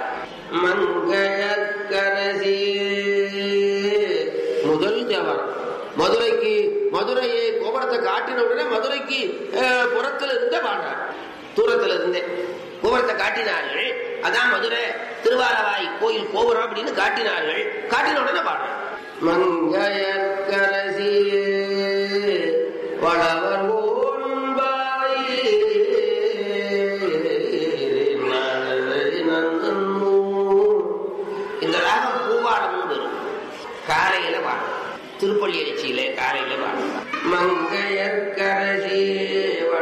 மங்கையற்கரசி முதல் தேவாரம். மதுரைக்கு மதுரையை கோபுரத்தை காட்டின உடனே மதுரைக்கு புறத்துல இருந்தே பாடுறார். தூரத்துல இருந்தே கோபுரத்தை காட்டினார்கள். அதான் மதுரை திருவாலவாய் கோயில் கோபுரம் அப்படின்னு காட்டினார்கள். காட்டின உடனே பாடுறார். மங்கையற்கரசி வளவர் இந்த ராகம் பூவாடம் வரும். காரையில பாடும். திருப்பள்ளி எழுச்சியில காரையில பாடும். மங்கையற்கரசி